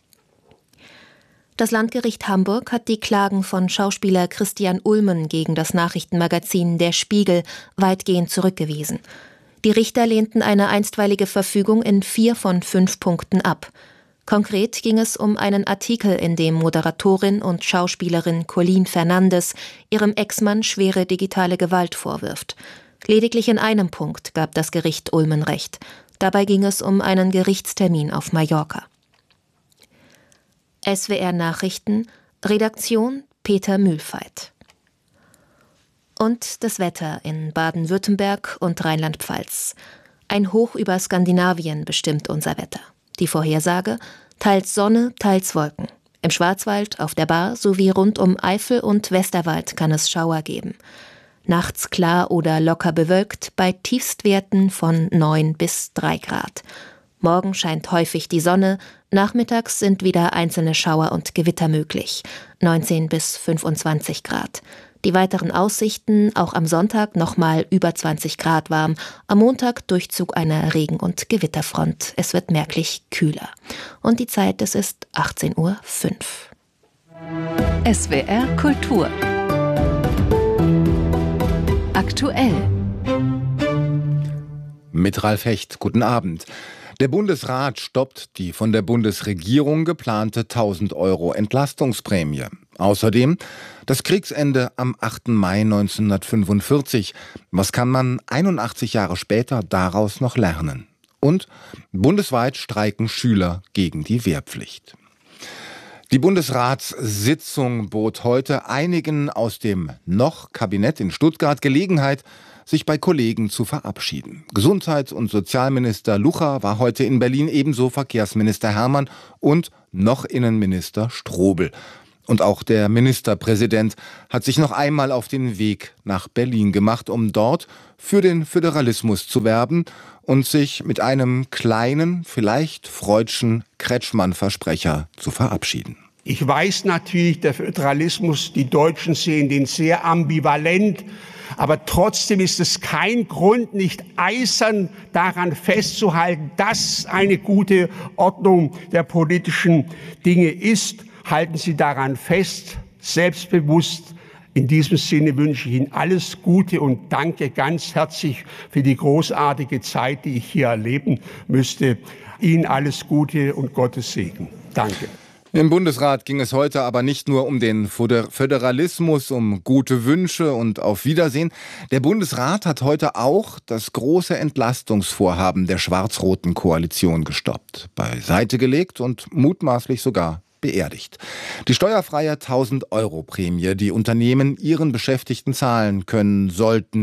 Das Landgericht Hamburg hat die Klagen von Schauspieler Christian Ulmen gegen das Nachrichtenmagazin Der Spiegel weitgehend zurückgewiesen. Die Richter lehnten eine einstweilige Verfügung in 4 von 5 Punkten ab. Konkret ging es um einen Artikel, in dem Moderatorin und Schauspielerin Colleen Fernandes ihrem Ex-Mann schwere digitale Gewalt vorwirft. Lediglich in einem Punkt gab das Gericht Ulmen recht. Dabei ging es um einen Gerichtstermin auf Mallorca. SWR Nachrichten, Redaktion Peter Mühlfeit. Und das Wetter in Baden-Württemberg und Rheinland-Pfalz. Ein Hoch über Skandinavien bestimmt unser Wetter. Die Vorhersage: teils Sonne, teils Wolken. Im Schwarzwald, auf der Baar sowie rund um Eifel und Westerwald kann es Schauer geben. Nachts klar oder locker bewölkt bei Tiefstwerten von 9 bis 3 Grad. Morgen scheint häufig die Sonne, nachmittags sind wieder einzelne Schauer und Gewitter möglich. 19 bis 25 Grad. Die weiteren Aussichten, auch am Sonntag nochmal über 20 Grad warm. Am Montag Durchzug einer Regen- und Gewitterfront. Es wird merklich kühler. Und die Zeit, es ist 18:05 Uhr. SWR Kultur. Aktuell. Mit Ralf Hecht, guten Abend. Der Bundesrat stoppt die von der Bundesregierung geplante 1.000 € Entlastungsprämie. Außerdem das Kriegsende am 8. Mai 1945. Was kann man 81 Jahre später daraus noch lernen? Und bundesweit streiken Schüler gegen die Wehrpflicht. Die Bundesratssitzung bot heute einigen aus dem Noch-Kabinett in Stuttgart Gelegenheit, sich bei Kollegen zu verabschieden. Gesundheits- und Sozialminister Lucha war heute in Berlin, ebenso Verkehrsminister Herrmann und noch Innenminister Strobel. Und auch der Ministerpräsident hat sich noch einmal auf den Weg nach Berlin gemacht, um dort für den Föderalismus zu werben und sich mit einem kleinen, vielleicht freudschen Kretschmann-Versprecher zu verabschieden. Ich weiß natürlich, der Föderalismus, die Deutschen sehen den sehr ambivalent, aber trotzdem ist es kein Grund, nicht eisern daran festzuhalten, dass eine gute Ordnung der politischen Dinge ist. Halten Sie daran fest, selbstbewusst. In diesem Sinne wünsche ich Ihnen alles Gute und danke ganz herzlich für die großartige Zeit, die ich hier erleben müsste. Ihnen alles Gute und Gottes Segen. Danke. Im Bundesrat ging es heute aber nicht nur um den Föderalismus, um gute Wünsche und auf Wiedersehen. Der Bundesrat hat heute auch das große Entlastungsvorhaben der schwarz-roten Koalition gestoppt, beiseite gelegt und mutmaßlich sogar beerdigt. Die steuerfreie 1.000-Euro-Prämie, die Unternehmen ihren Beschäftigten zahlen können sollten,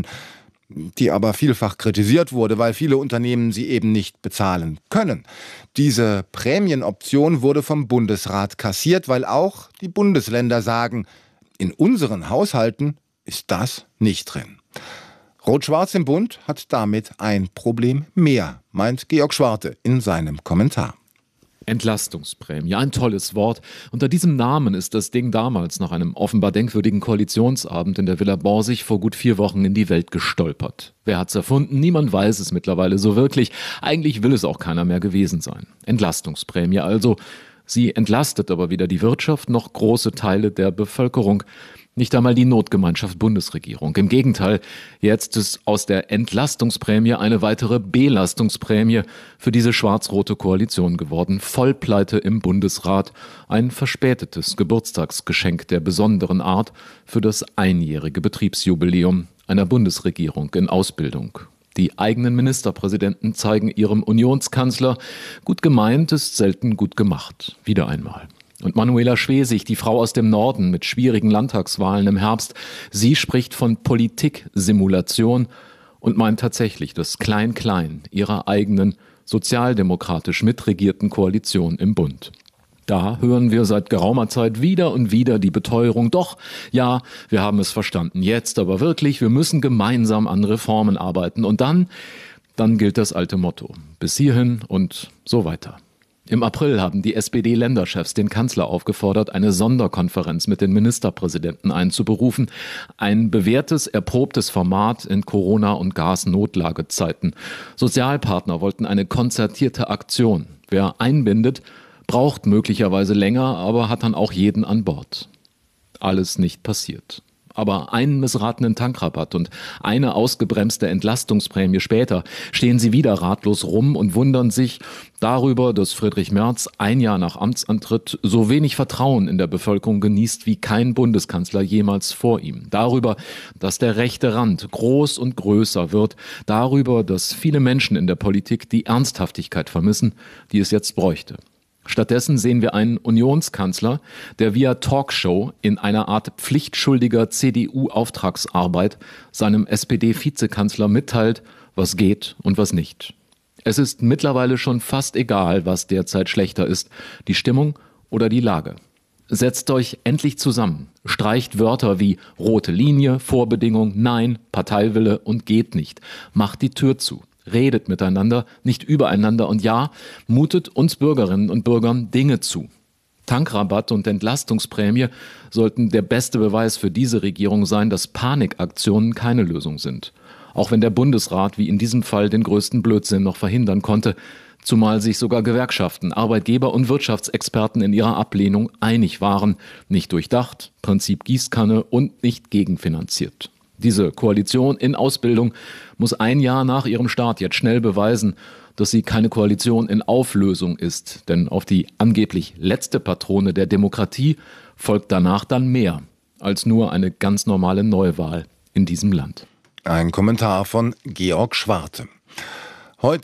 die aber vielfach kritisiert wurde, weil viele Unternehmen sie eben nicht bezahlen können. Diese Prämienoption wurde vom Bundesrat kassiert, weil auch die Bundesländer sagen, in unseren Haushalten ist das nicht drin. Rot-Schwarz im Bund hat damit ein Problem mehr, meint Georg Schwarte in seinem Kommentar. Entlastungsprämie, ein tolles Wort. Unter diesem Namen ist das Ding damals nach einem offenbar denkwürdigen Koalitionsabend in der Villa Borsig vor gut 4 Wochen in die Welt gestolpert. Wer hat's erfunden? Niemand weiß es mittlerweile so wirklich. Eigentlich will es auch keiner mehr gewesen sein. Entlastungsprämie also. Sie entlastet aber weder die Wirtschaft noch große Teile der Bevölkerung. Nicht einmal die Notgemeinschaft Bundesregierung. Im Gegenteil, jetzt ist aus der Entlastungsprämie eine weitere Belastungsprämie für diese schwarz-rote Koalition geworden. Vollpleite im Bundesrat. Ein verspätetes Geburtstagsgeschenk der besonderen Art für das einjährige Betriebsjubiläum einer Bundesregierung in Ausbildung. Die eigenen Ministerpräsidenten zeigen ihrem Unionskanzler, gut gemeint ist selten gut gemacht. Wieder einmal. Und Manuela Schwesig, die Frau aus dem Norden mit schwierigen Landtagswahlen im Herbst, sie spricht von Politiksimulation und meint tatsächlich das Klein-Klein ihrer eigenen sozialdemokratisch mitregierten Koalition im Bund. Da hören wir seit geraumer Zeit wieder und wieder die Beteuerung, doch, ja, wir haben es verstanden, jetzt aber wirklich, wir müssen gemeinsam an Reformen arbeiten. Und dann gilt das alte Motto, bis hierhin und so weiter. Im April haben die SPD-Länderchefs den Kanzler aufgefordert, eine Sonderkonferenz mit den Ministerpräsidenten einzuberufen. Ein bewährtes, erprobtes Format in Corona- und Gasnotlagezeiten. Sozialpartner wollten eine konzertierte Aktion. Wer einbindet, braucht möglicherweise länger, aber hat dann auch jeden an Bord. Alles nicht passiert. Aber einen missratenen Tankrabatt und eine ausgebremste Entlastungsprämie später stehen sie wieder ratlos rum und wundern sich darüber, dass Friedrich Merz 1 Jahr nach Amtsantritt so wenig Vertrauen in der Bevölkerung genießt wie kein Bundeskanzler jemals vor ihm. Darüber, dass der rechte Rand groß und größer wird. Darüber, dass viele Menschen in der Politik die Ernsthaftigkeit vermissen, die es jetzt bräuchte. Stattdessen sehen wir einen Unionskanzler, der via Talkshow in einer Art pflichtschuldiger CDU-Auftragsarbeit seinem SPD-Vizekanzler mitteilt, was geht und was nicht. Es ist mittlerweile schon fast egal, was derzeit schlechter ist, die Stimmung oder die Lage. Setzt euch endlich zusammen, streicht Wörter wie rote Linie, Vorbedingung, Nein, Parteiwille und geht nicht. Macht die Tür zu. Redet miteinander, nicht übereinander und ja, mutet uns Bürgerinnen und Bürgern Dinge zu. Tankrabatt und Entlastungsprämie sollten der beste Beweis für diese Regierung sein, dass Panikaktionen keine Lösung sind. Auch wenn der Bundesrat wie in diesem Fall den größten Blödsinn noch verhindern konnte, zumal sich sogar Gewerkschaften, Arbeitgeber und Wirtschaftsexperten in ihrer Ablehnung einig waren, nicht durchdacht, Prinzip Gießkanne und nicht gegenfinanziert. Diese Koalition in Ausbildung muss 1 Jahr nach ihrem Start jetzt schnell beweisen, dass sie keine Koalition in Auflösung ist. Denn auf die angeblich letzte Patrone der Demokratie folgt danach dann mehr als nur eine ganz normale Neuwahl in diesem Land. Ein Kommentar von Georg Schwarte. Heute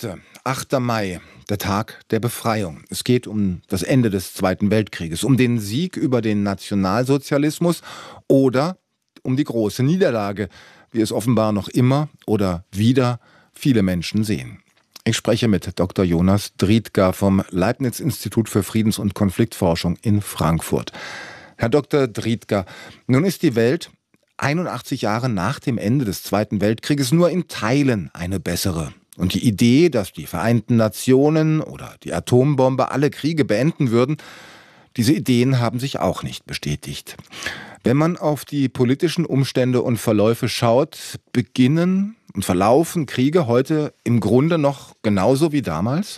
8. Mai, der Tag der Befreiung. Es geht um das Ende des Zweiten Weltkrieges, um den Sieg über den Nationalsozialismus oder um die große Niederlage, wie es offenbar noch immer oder wieder viele Menschen sehen. Ich spreche mit Dr. Jonas Driedger vom Leibniz-Institut für Friedens- und Konfliktforschung in Frankfurt. Herr Dr. Driedger, nun ist die Welt 81 Jahre nach dem Ende des Zweiten Weltkrieges nur in Teilen eine bessere. Und die Idee, dass die Vereinten Nationen oder die Atombombe alle Kriege beenden würden, diese Ideen haben sich auch nicht bestätigt. Wenn man auf die politischen Umstände und Verläufe schaut, beginnen und verlaufen Kriege heute im Grunde noch genauso wie damals?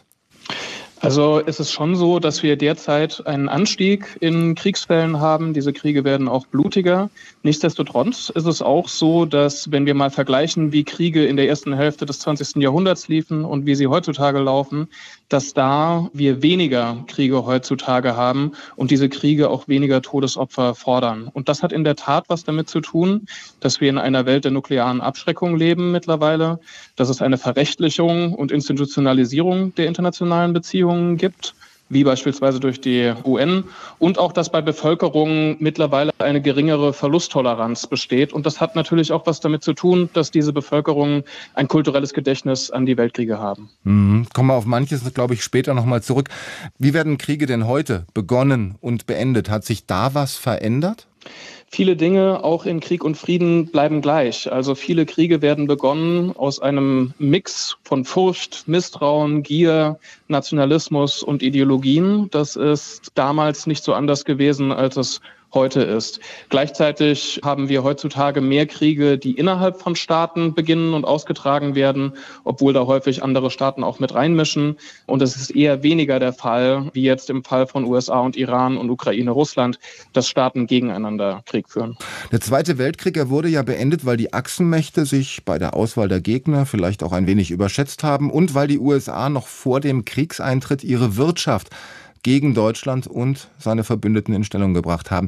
Also es ist schon so, dass wir derzeit einen Anstieg in Kriegsfällen haben. Diese Kriege werden auch blutiger. Nichtsdestotrotz ist es auch so, dass wenn wir mal vergleichen, wie Kriege in der ersten Hälfte des 20. Jahrhunderts liefen und wie sie heutzutage laufen, dass da wir weniger Kriege heutzutage haben und diese Kriege auch weniger Todesopfer fordern. Und das hat in der Tat was damit zu tun, dass wir in einer Welt der nuklearen Abschreckung leben mittlerweile, dass es eine Verrechtlichung und Institutionalisierung der internationalen Beziehungen gibt, wie beispielsweise durch die UN, und auch, dass bei Bevölkerungen mittlerweile eine geringere Verlusttoleranz besteht. Und das hat natürlich auch was damit zu tun, dass diese Bevölkerungen ein kulturelles Gedächtnis an die Weltkriege haben. Kommen wir auf manches, glaube ich, später nochmal zurück. Wie werden Kriege denn heute begonnen und beendet? Hat sich da was verändert? Viele Dinge, auch in Krieg und Frieden, bleiben gleich. Also viele Kriege werden begonnen aus einem Mix von Furcht, Misstrauen, Gier, Nationalismus und Ideologien. Das ist damals nicht so anders gewesen, als es heute ist. Gleichzeitig haben wir heutzutage mehr Kriege, die innerhalb von Staaten beginnen und ausgetragen werden, obwohl da häufig andere Staaten auch mit reinmischen. Und es ist eher weniger der Fall, wie jetzt im Fall von USA und Iran und Ukraine, Russland, dass Staaten gegeneinander Krieg führen. Der Zweite Weltkrieg, er wurde ja beendet, weil die Achsenmächte sich bei der Auswahl der Gegner vielleicht auch ein wenig überschätzt haben und weil die USA noch vor dem Kriegseintritt ihre Wirtschaft gegen Deutschland und seine Verbündeten in Stellung gebracht haben.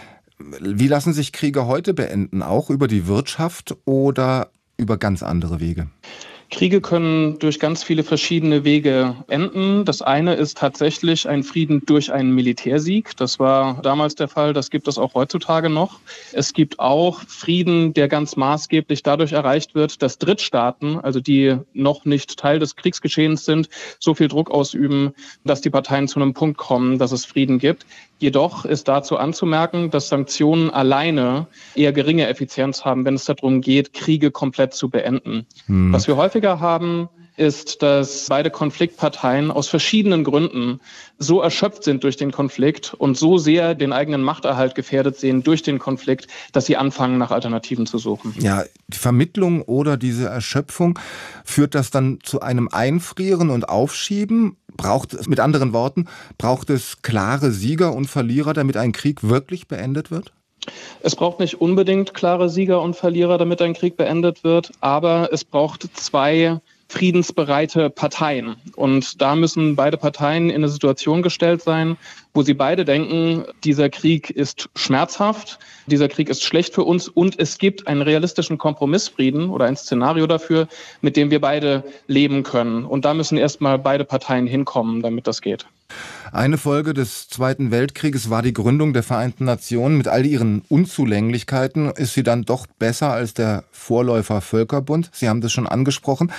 Wie lassen sich Kriege heute beenden? Auch über die Wirtschaft oder über ganz andere Wege? Kriege können durch ganz viele verschiedene Wege enden. Das eine ist tatsächlich ein Frieden durch einen Militärsieg. Das war damals der Fall, das gibt es auch heutzutage noch. Es gibt auch Frieden, der ganz maßgeblich dadurch erreicht wird, dass Drittstaaten, also die noch nicht Teil des Kriegsgeschehens sind, so viel Druck ausüben, dass die Parteien zu einem Punkt kommen, dass es Frieden gibt. Jedoch ist dazu anzumerken, dass Sanktionen alleine eher geringe Effizienz haben, wenn es darum geht, Kriege komplett zu beenden. Was wir häufiger haben, ist, dass beide Konfliktparteien aus verschiedenen Gründen so erschöpft sind durch den Konflikt und so sehr den eigenen Machterhalt gefährdet sehen durch den Konflikt, dass sie anfangen, nach Alternativen zu suchen. Ja, die Vermittlung oder diese Erschöpfung, führt das dann zu einem Einfrieren und Aufschieben? Braucht es, mit anderen Worten, braucht es klare Sieger und Verlierer, damit ein Krieg wirklich beendet wird? Es braucht nicht unbedingt klare Sieger und Verlierer, damit ein Krieg beendet wird, aber es braucht zwei friedensbereite Parteien. Und da müssen beide Parteien in eine Situation gestellt sein, wo sie beide denken, dieser Krieg ist schmerzhaft, dieser Krieg ist schlecht für uns und es gibt einen realistischen Kompromissfrieden oder ein Szenario dafür, mit dem wir beide leben können. Und da müssen erstmal beide Parteien hinkommen, damit das geht. Eine Folge des Zweiten Weltkrieges war die Gründung der Vereinten Nationen. Mit all ihren Unzulänglichkeiten ist sie dann doch besser als der Vorläufer Völkerbund. Sie haben das schon angesprochen,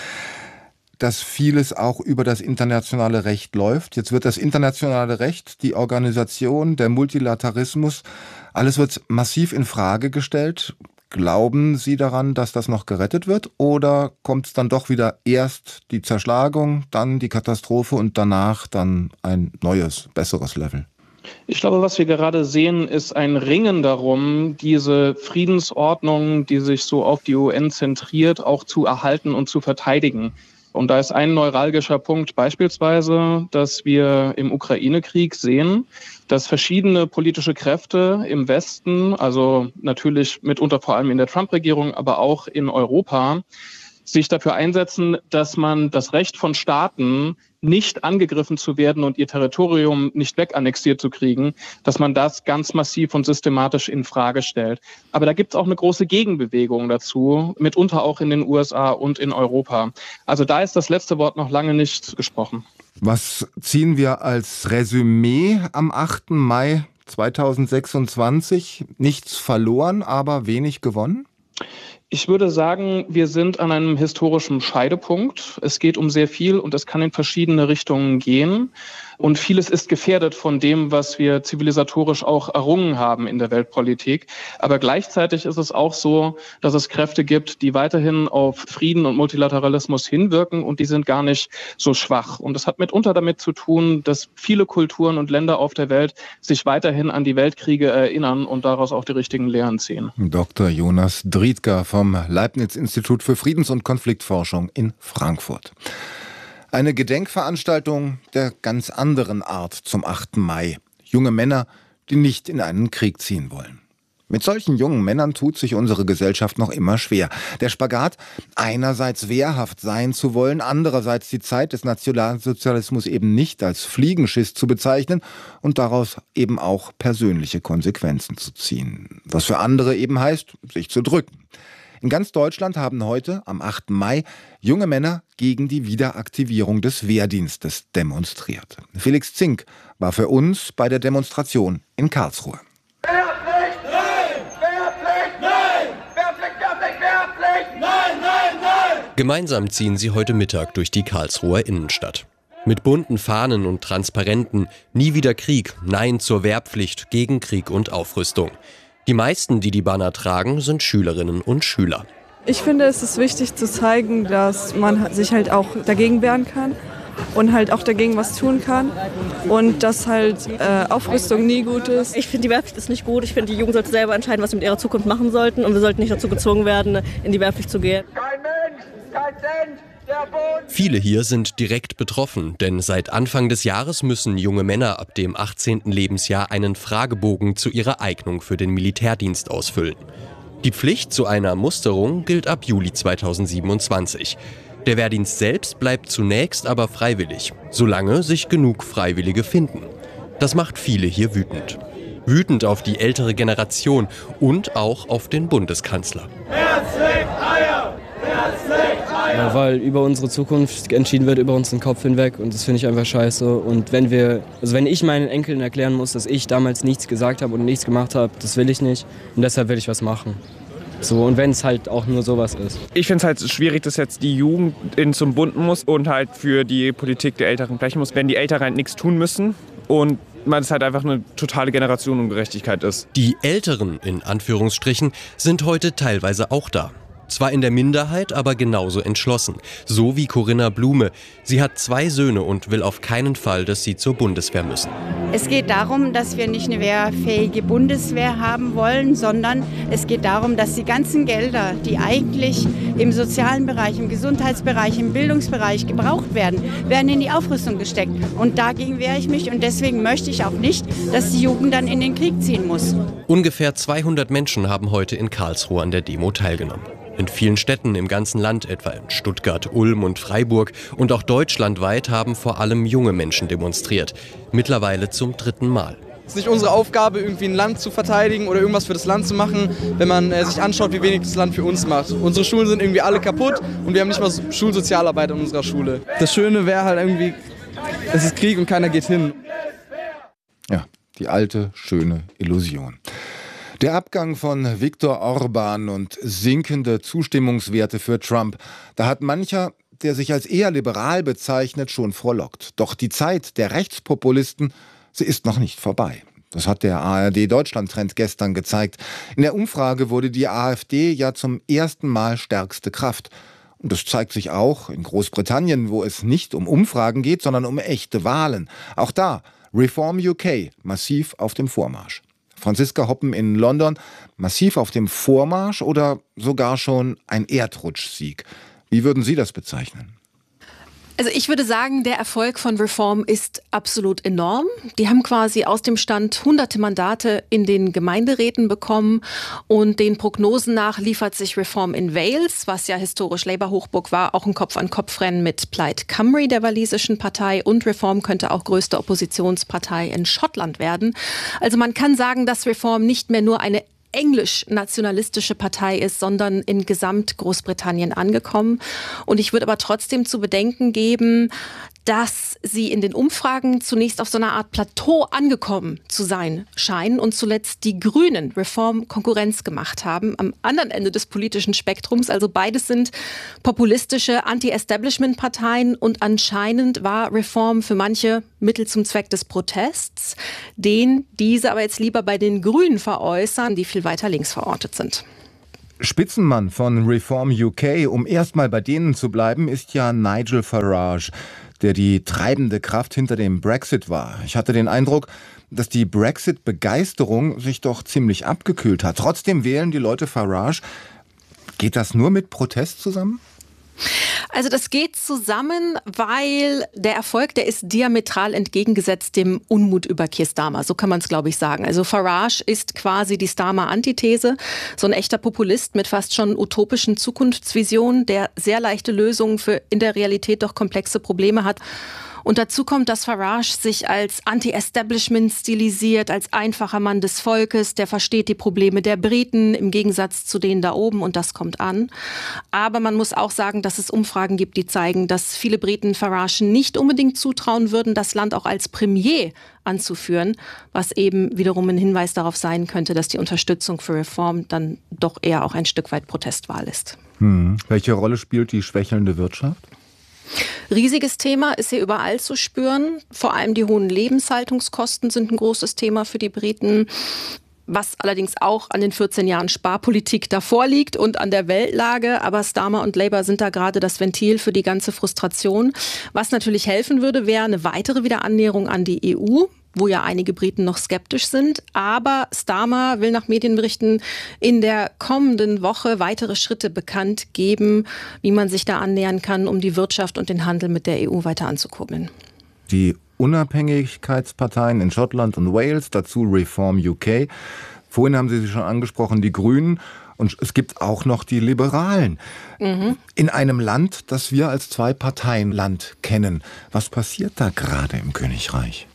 dass vieles auch über das internationale Recht läuft. Jetzt wird das internationale Recht, die Organisation, der Multilateralismus, alles wird massiv in Frage gestellt. Glauben Sie daran, dass das noch gerettet wird? Oder kommt es dann doch wieder erst die Zerschlagung, dann die Katastrophe und danach dann ein neues, besseres Level? Ich glaube, was wir gerade sehen, ist ein Ringen darum, diese Friedensordnung, die sich so auf die UN zentriert, auch zu erhalten und zu verteidigen. Und da ist ein neuralgischer Punkt beispielsweise, dass wir im Ukraine-Krieg sehen, dass verschiedene politische Kräfte im Westen, also natürlich mitunter vor allem in der Trump-Regierung, aber auch in Europa, sich dafür einsetzen, dass man das Recht von Staaten, nicht angegriffen zu werden und ihr Territorium nicht wegannexiert zu kriegen, dass man das ganz massiv und systematisch in Frage stellt. Aber da gibt es auch eine große Gegenbewegung dazu, mitunter auch in den USA und in Europa. Also da ist das letzte Wort noch lange nicht gesprochen. Was ziehen wir als Resümee am 8. Mai 2026? Nichts verloren, aber wenig gewonnen? Ich würde sagen, wir sind an einem historischen Scheidepunkt. Es geht um sehr viel und es kann in verschiedene Richtungen gehen. Und vieles ist gefährdet von dem, was wir zivilisatorisch auch errungen haben in der Weltpolitik. Aber gleichzeitig ist es auch so, dass es Kräfte gibt, die weiterhin auf Frieden und Multilateralismus hinwirken und die sind gar nicht so schwach. Und das hat mitunter damit zu tun, dass viele Kulturen und Länder auf der Welt sich weiterhin an die Weltkriege erinnern und daraus auch die richtigen Lehren ziehen. Dr. Jonas Driedger vom Leibniz-Institut für Friedens- und Konfliktforschung in Frankfurt. Eine Gedenkveranstaltung der ganz anderen Art zum 8. Mai. Junge Männer, die nicht in einen Krieg ziehen wollen. Mit solchen jungen Männern tut sich unsere Gesellschaft noch immer schwer. Der Spagat, einerseits wehrhaft sein zu wollen, andererseits die Zeit des Nationalsozialismus eben nicht als Fliegenschiss zu bezeichnen und daraus eben auch persönliche Konsequenzen zu ziehen. Was für andere eben heißt, sich zu drücken. In ganz Deutschland haben heute, am 8. Mai, junge Männer gegen die Wiederaktivierung des Wehrdienstes demonstriert. Felix Zink war für uns bei der Demonstration in Karlsruhe. Wehrpflicht! Nein! Wehrpflicht! Nein! Wehrpflicht, Wehrpflicht, Wehrpflicht! Nein, nein, nein! Gemeinsam ziehen sie heute Mittag durch die Karlsruher Innenstadt. Mit bunten Fahnen und Transparenten, nie wieder Krieg, Nein zur Wehrpflicht, gegen Krieg und Aufrüstung. Die meisten, die die Banner tragen, sind Schülerinnen und Schüler. Ich finde, es ist wichtig zu zeigen, dass man sich halt auch dagegen wehren kann und halt auch dagegen was tun kann und dass halt Aufrüstung nie gut ist. Ich finde, die Wehrpflicht ist nicht gut. Ich finde, die Jugend sollte selber entscheiden, was sie mit ihrer Zukunft machen sollten und wir sollten nicht dazu gezwungen werden, in die Wehrpflicht zu gehen. Kein Mensch, kein Cent, der Boden. Viele hier sind direkt betroffen, denn seit Anfang des Jahres müssen junge Männer ab dem 18. Lebensjahr einen Fragebogen zu ihrer Eignung für den Militärdienst ausfüllen. Die Pflicht zu einer Musterung gilt ab Juli 2027. Der Wehrdienst selbst bleibt zunächst aber freiwillig, solange sich genug Freiwillige finden. Das macht viele hier wütend. Wütend auf die ältere Generation und auch auf den Bundeskanzler. Ja, weil über unsere Zukunft entschieden wird, über unseren Kopf hinweg und das finde ich einfach scheiße. Und wenn ich meinen Enkeln erklären muss, dass ich damals nichts gesagt habe und nichts gemacht habe, das will ich nicht und deshalb will ich was machen. So, und wenn es halt auch nur sowas ist. Ich finde es halt schwierig, dass jetzt die Jugend zum Bunten muss und halt für die Politik der Älteren brechen muss, wenn die Älteren halt nichts tun müssen und es halt einfach eine totale Generationenungerechtigkeit ist. Die Älteren, in Anführungsstrichen, sind heute teilweise auch da. Zwar in der Minderheit, aber genauso entschlossen. So wie Corinna Blume. Sie hat 2 Söhne und will auf keinen Fall, dass sie zur Bundeswehr müssen. Es geht darum, dass wir nicht eine wehrfähige Bundeswehr haben wollen, sondern es geht darum, dass die ganzen Gelder, die eigentlich im sozialen Bereich, im Gesundheitsbereich, im Bildungsbereich gebraucht werden, werden in die Aufrüstung gesteckt. Und dagegen wehre ich mich und deswegen möchte ich auch nicht, dass die Jugend dann in den Krieg ziehen muss. Ungefähr 200 Menschen haben heute in Karlsruhe an der Demo teilgenommen. In vielen Städten im ganzen Land, etwa in Stuttgart, Ulm und Freiburg und auch deutschlandweit haben vor allem junge Menschen demonstriert. Mittlerweile zum 3. Mal. Es ist nicht unsere Aufgabe, irgendwie ein Land zu verteidigen oder irgendwas für das Land zu machen, wenn man sich anschaut, wie wenig das Land für uns macht. Unsere Schulen sind irgendwie alle kaputt und wir haben nicht mal Schulsozialarbeit in unserer Schule. Das Schöne wäre halt irgendwie, es ist Krieg und keiner geht hin. Ja, die alte, schöne Illusion. Der Abgang von Viktor Orban und sinkende Zustimmungswerte für Trump, da hat mancher, der sich als eher liberal bezeichnet, schon frohlockt. Doch die Zeit der Rechtspopulisten, sie ist noch nicht vorbei. Das hat der ARD-Deutschland-Trend gestern gezeigt. In der Umfrage wurde die AfD ja zum ersten Mal stärkste Kraft. Und das zeigt sich auch in Großbritannien, wo es nicht um Umfragen geht, sondern um echte Wahlen. Auch da Reform UK massiv auf dem Vormarsch. Franziska Hoppen in London, massiv auf dem Vormarsch oder sogar schon ein Erdrutschsieg? Wie würden Sie das bezeichnen? Also ich würde sagen, der Erfolg von Reform ist absolut enorm. Die haben quasi aus dem Stand hunderte Mandate in den Gemeinderäten bekommen und den Prognosen nach liefert sich Reform in Wales, was ja historisch Labour-Hochburg war, auch ein Kopf-an-Kopf-Rennen mit Plaid Cymru, der walisischen Partei, und Reform könnte auch größte Oppositionspartei in Schottland werden. Also man kann sagen, dass Reform nicht mehr nur eine englisch-nationalistische Partei ist, sondern in Gesamt-Großbritannien angekommen. Und ich würde aber trotzdem zu bedenken geben, dass sie in den Umfragen zunächst auf so einer Art Plateau angekommen zu sein scheinen und zuletzt die Grünen Reform Konkurrenz gemacht haben am anderen Ende des politischen Spektrums. Also beides sind populistische Anti-Establishment-Parteien und anscheinend war Reform für manche Mittel zum Zweck des Protests, den diese aber jetzt lieber bei den Grünen veräußern, die viel weiter links verortet sind. Spitzenmann von Reform UK, um erstmal bei denen zu bleiben, ist ja Nigel Farage, der die treibende Kraft hinter dem Brexit war. Ich hatte den Eindruck, dass die Brexit-Begeisterung sich doch ziemlich abgekühlt hat. Trotzdem wählen die Leute Farage. Geht das nur mit Protest zusammen? Also das geht zusammen, weil der Erfolg, der ist diametral entgegengesetzt dem Unmut über Keir Starmer. So kann man es, glaube ich, sagen. Also Farage ist quasi die Starmer-Antithese. So ein echter Populist mit fast schon utopischen Zukunftsvisionen, der sehr leichte Lösungen für in der Realität doch komplexe Probleme hat. Und dazu kommt, dass Farage sich als Anti-Establishment stilisiert, als einfacher Mann des Volkes, der versteht die Probleme der Briten im Gegensatz zu denen da oben, und das kommt an. Aber man muss auch sagen, dass es Umfragen gibt, die zeigen, dass viele Briten Farage nicht unbedingt zutrauen würden, das Land auch als Premier anzuführen, was eben wiederum ein Hinweis darauf sein könnte, dass die Unterstützung für Reform dann doch eher auch ein Stück weit Protestwahl ist. Welche Rolle spielt die schwächelnde Wirtschaft? Riesiges Thema, ist hier überall zu spüren. Vor allem die hohen Lebenshaltungskosten sind ein großes Thema für die Briten, was allerdings auch an den 14 Jahren Sparpolitik davor liegt und an der Weltlage. Aber Starmer und Labour sind da gerade das Ventil für die ganze Frustration. Was natürlich helfen würde, wäre eine weitere Wiederannäherung an die EU, wo ja einige Briten noch skeptisch sind. Aber Starmer will nach Medienberichten in der kommenden Woche weitere Schritte bekannt geben, wie man sich da annähern kann, um die Wirtschaft und den Handel mit der EU weiter anzukurbeln. Die Unabhängigkeitsparteien in Schottland und Wales, dazu Reform UK. Vorhin haben Sie sie schon angesprochen, die Grünen. Und es gibt auch noch die Liberalen. In einem Land, das wir als Zwei-Parteien-Land kennen. Was passiert da gerade im Königreich?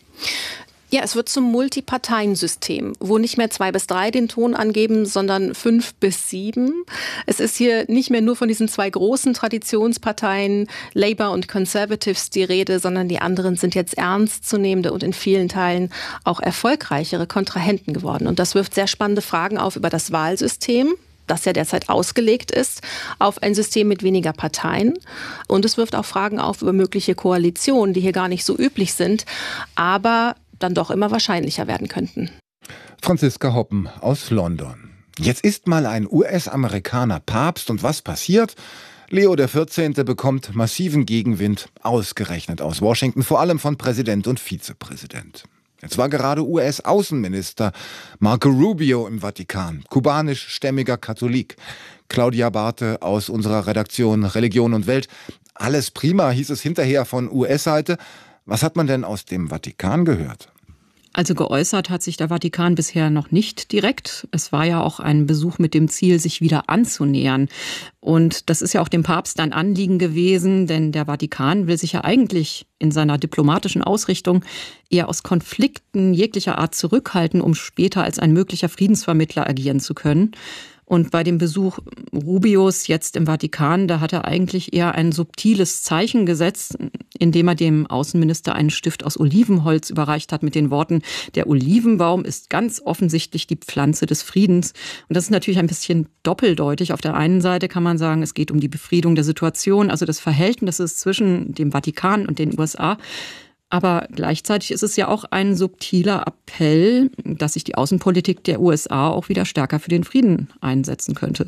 Ja, es wird zum Multiparteiensystem, wo nicht mehr 2 bis 3 den Ton angeben, sondern 5 bis 7. Es ist hier nicht mehr nur von diesen 2 großen Traditionsparteien, Labour und Conservatives, die Rede, sondern die anderen sind jetzt ernstzunehmende und in vielen Teilen auch erfolgreichere Kontrahenten geworden. Und das wirft sehr spannende Fragen auf über das Wahlsystem, das ja derzeit ausgelegt ist, auf ein System mit weniger Parteien. Und es wirft auch Fragen auf über mögliche Koalitionen, die hier gar nicht so üblich sind, aber dann doch immer wahrscheinlicher werden könnten. Franziska Hoppen aus London. Jetzt ist mal ein US-Amerikaner Papst und was passiert? Leo XIV. Bekommt massiven Gegenwind, ausgerechnet aus Washington, vor allem von Präsident und Vizepräsident. Jetzt war gerade US-Außenminister Marco Rubio im Vatikan, kubanisch-stämmiger Katholik. Claudia Barthe aus unserer Redaktion Religion und Welt. Alles prima, hieß es hinterher von US-Seite. Was hat man denn aus dem Vatikan gehört? Also geäußert hat sich der Vatikan bisher noch nicht direkt. Es war ja auch ein Besuch mit dem Ziel, sich wieder anzunähern. Und das ist ja auch dem Papst ein Anliegen gewesen, denn der Vatikan will sich ja eigentlich in seiner diplomatischen Ausrichtung eher aus Konflikten jeglicher Art zurückhalten, um später als ein möglicher Friedensvermittler agieren zu können. Und bei dem Besuch Rubios jetzt im Vatikan, da hat er eigentlich eher ein subtiles Zeichen gesetzt, indem er dem Außenminister einen Stift aus Olivenholz überreicht hat mit den Worten: Der Olivenbaum ist ganz offensichtlich die Pflanze des Friedens. Und das ist natürlich ein bisschen doppeldeutig. Auf der einen Seite kann man sagen, es geht um die Befriedung der Situation, also das Verhältnis zwischen dem Vatikan und den USA. Aber gleichzeitig ist es ja auch ein subtiler Appell, dass sich die Außenpolitik der USA auch wieder stärker für den Frieden einsetzen könnte.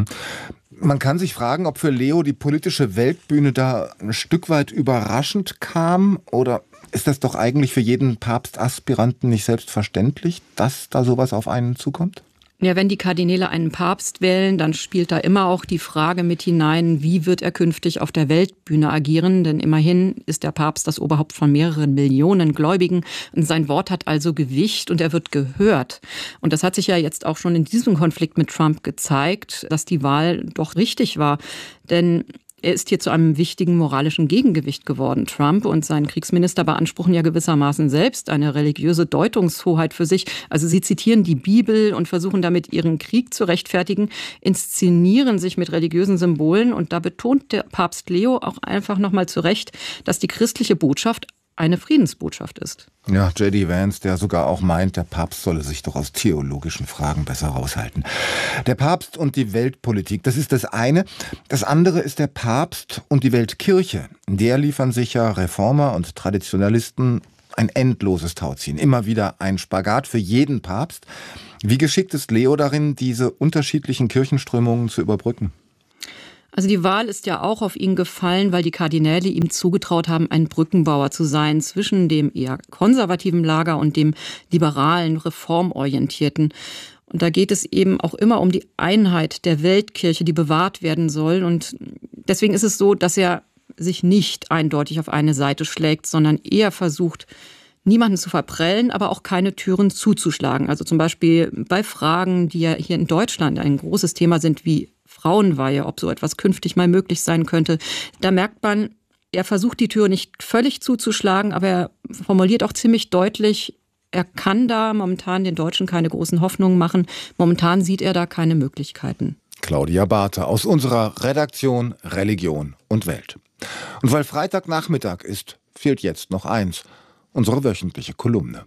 Man kann sich fragen, ob für Leo die politische Weltbühne da ein Stück weit überraschend kam. Oder ist das doch eigentlich für jeden Papstaspiranten nicht selbstverständlich, dass da sowas auf einen zukommt? Ja, wenn die Kardinäle einen Papst wählen, dann spielt da immer auch die Frage mit hinein, wie wird er künftig auf der Weltbühne agieren? Denn immerhin ist der Papst das Oberhaupt von mehreren Millionen Gläubigen. Und sein Wort hat also Gewicht und er wird gehört. Und das hat sich ja jetzt auch schon in diesem Konflikt mit Trump gezeigt, dass die Wahl doch richtig war. Denn er ist hier zu einem wichtigen moralischen Gegengewicht geworden. Trump und sein Kriegsminister beanspruchen ja gewissermaßen selbst eine religiöse Deutungshoheit für sich. Also sie zitieren die Bibel und versuchen damit ihren Krieg zu rechtfertigen, inszenieren sich mit religiösen Symbolen. Und da betont der Papst Leo auch einfach nochmal zu Recht, dass die christliche Botschaft eine Friedensbotschaft ist. Ja, J.D. Vance, der sogar auch meint, der Papst solle sich doch aus theologischen Fragen besser raushalten. Der Papst und die Weltpolitik, das ist das eine. Das andere ist der Papst und die Weltkirche. In der liefern sich ja Reformer und Traditionalisten ein endloses Tauziehen. Immer wieder ein Spagat für jeden Papst. Wie geschickt ist Leo darin, diese unterschiedlichen Kirchenströmungen zu überbrücken? Also die Wahl ist ja auch auf ihn gefallen, weil die Kardinäle ihm zugetraut haben, ein Brückenbauer zu sein zwischen dem eher konservativen Lager und dem liberalen, reformorientierten. Und da geht es eben auch immer um die Einheit der Weltkirche, die bewahrt werden soll. Und deswegen ist es so, dass er sich nicht eindeutig auf eine Seite schlägt, sondern eher versucht, niemanden zu verprellen, aber auch keine Türen zuzuschlagen. Also zum Beispiel bei Fragen, die ja hier in Deutschland ein großes Thema sind, wie Frauenweihe, ob so etwas künftig mal möglich sein könnte. Da merkt man, er versucht die Tür nicht völlig zuzuschlagen, aber er formuliert auch ziemlich deutlich, er kann da momentan den Deutschen keine großen Hoffnungen machen. Momentan sieht er da keine Möglichkeiten. Claudia Barthe aus unserer Redaktion Religion und Welt. Und weil Freitagnachmittag ist, fehlt jetzt noch eins, unsere wöchentliche Kolumne.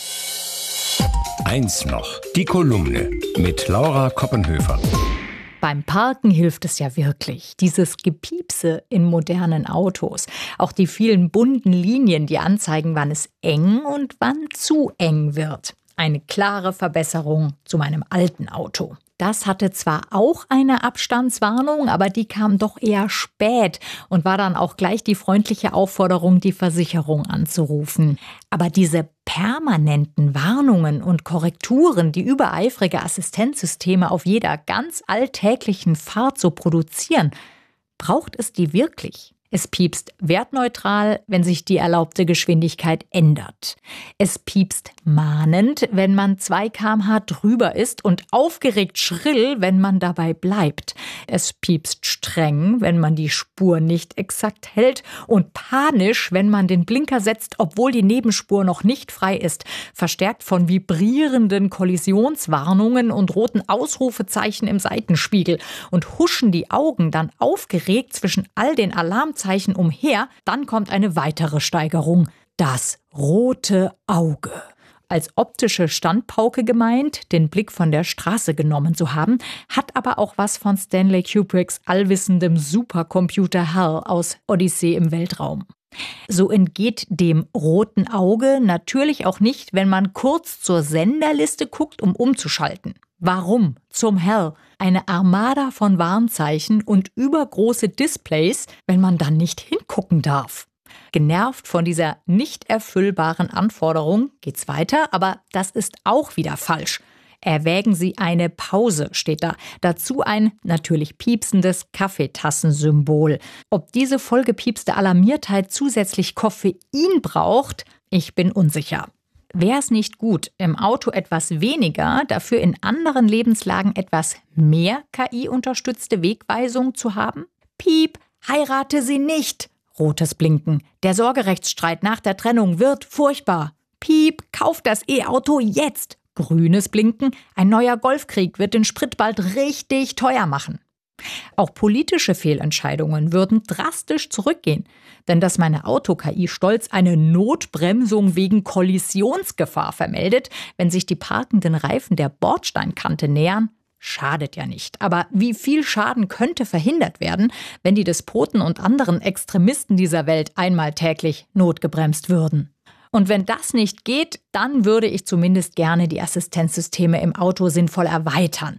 Eins noch, die Kolumne mit Laura Koppenhöfer. Beim Parken hilft es ja wirklich. Dieses Gepiepse in modernen Autos. Auch die vielen bunten Linien, die anzeigen, wann es eng und wann zu eng wird. Eine klare Verbesserung zu meinem alten Auto. Das hatte zwar auch eine Abstandswarnung, aber die kam doch eher spät und war dann auch gleich die freundliche Aufforderung, die Versicherung anzurufen. Aber diese permanenten Warnungen und Korrekturen, die übereifrige Assistenzsysteme auf jeder ganz alltäglichen Fahrt so produzieren, braucht es die wirklich? Es piepst wertneutral, wenn sich die erlaubte Geschwindigkeit ändert. Es piepst mahnend, wenn man 2 km/h drüber ist und aufgeregt schrill, wenn man dabei bleibt. Es piepst streng, wenn man die Spur nicht exakt hält und panisch, wenn man den Blinker setzt, obwohl die Nebenspur noch nicht frei ist. Verstärkt von vibrierenden Kollisionswarnungen und roten Ausrufezeichen im Seitenspiegel. Und huschen die Augen dann aufgeregt zwischen all den Alarmzeichen umher, dann kommt eine weitere Steigerung. Das rote Auge. Als optische Standpauke gemeint, den Blick von der Straße genommen zu haben, hat aber auch was von Stanley Kubricks allwissendem Supercomputer HAL aus Odyssee im Weltraum. So entgeht dem roten Auge natürlich auch nicht, wenn man kurz zur Senderliste guckt, um umzuschalten. Warum zum Hell eine Armada von Warnzeichen und übergroße Displays, wenn man dann nicht hingucken darf? Genervt von dieser nicht erfüllbaren Anforderung geht's weiter, aber das ist auch wieder falsch. Erwägen Sie eine Pause, steht da. Dazu ein natürlich piepsendes Kaffeetassensymbol. Ob diese vollgepiepste Alarmiertheit zusätzlich Koffein braucht, ich bin unsicher. Wäre es nicht gut, im Auto etwas weniger, dafür in anderen Lebenslagen etwas mehr KI-unterstützte Wegweisung zu haben? Piep, heirate sie nicht! Rotes Blinken. Der Sorgerechtsstreit nach der Trennung wird furchtbar. Piep, kauf das E-Auto jetzt! Grünes Blinken. Ein neuer Golfkrieg wird den Sprit bald richtig teuer machen. Auch politische Fehlentscheidungen würden drastisch zurückgehen. Denn dass meine Auto-KI stolz eine Notbremsung wegen Kollisionsgefahr vermeldet, wenn sich die parkenden Reifen der Bordsteinkante nähern, schadet ja nicht. Aber wie viel Schaden könnte verhindert werden, wenn die Despoten und anderen Extremisten dieser Welt einmal täglich notgebremst würden? Und wenn das nicht geht, dann würde ich zumindest gerne die Assistenzsysteme im Auto sinnvoll erweitern.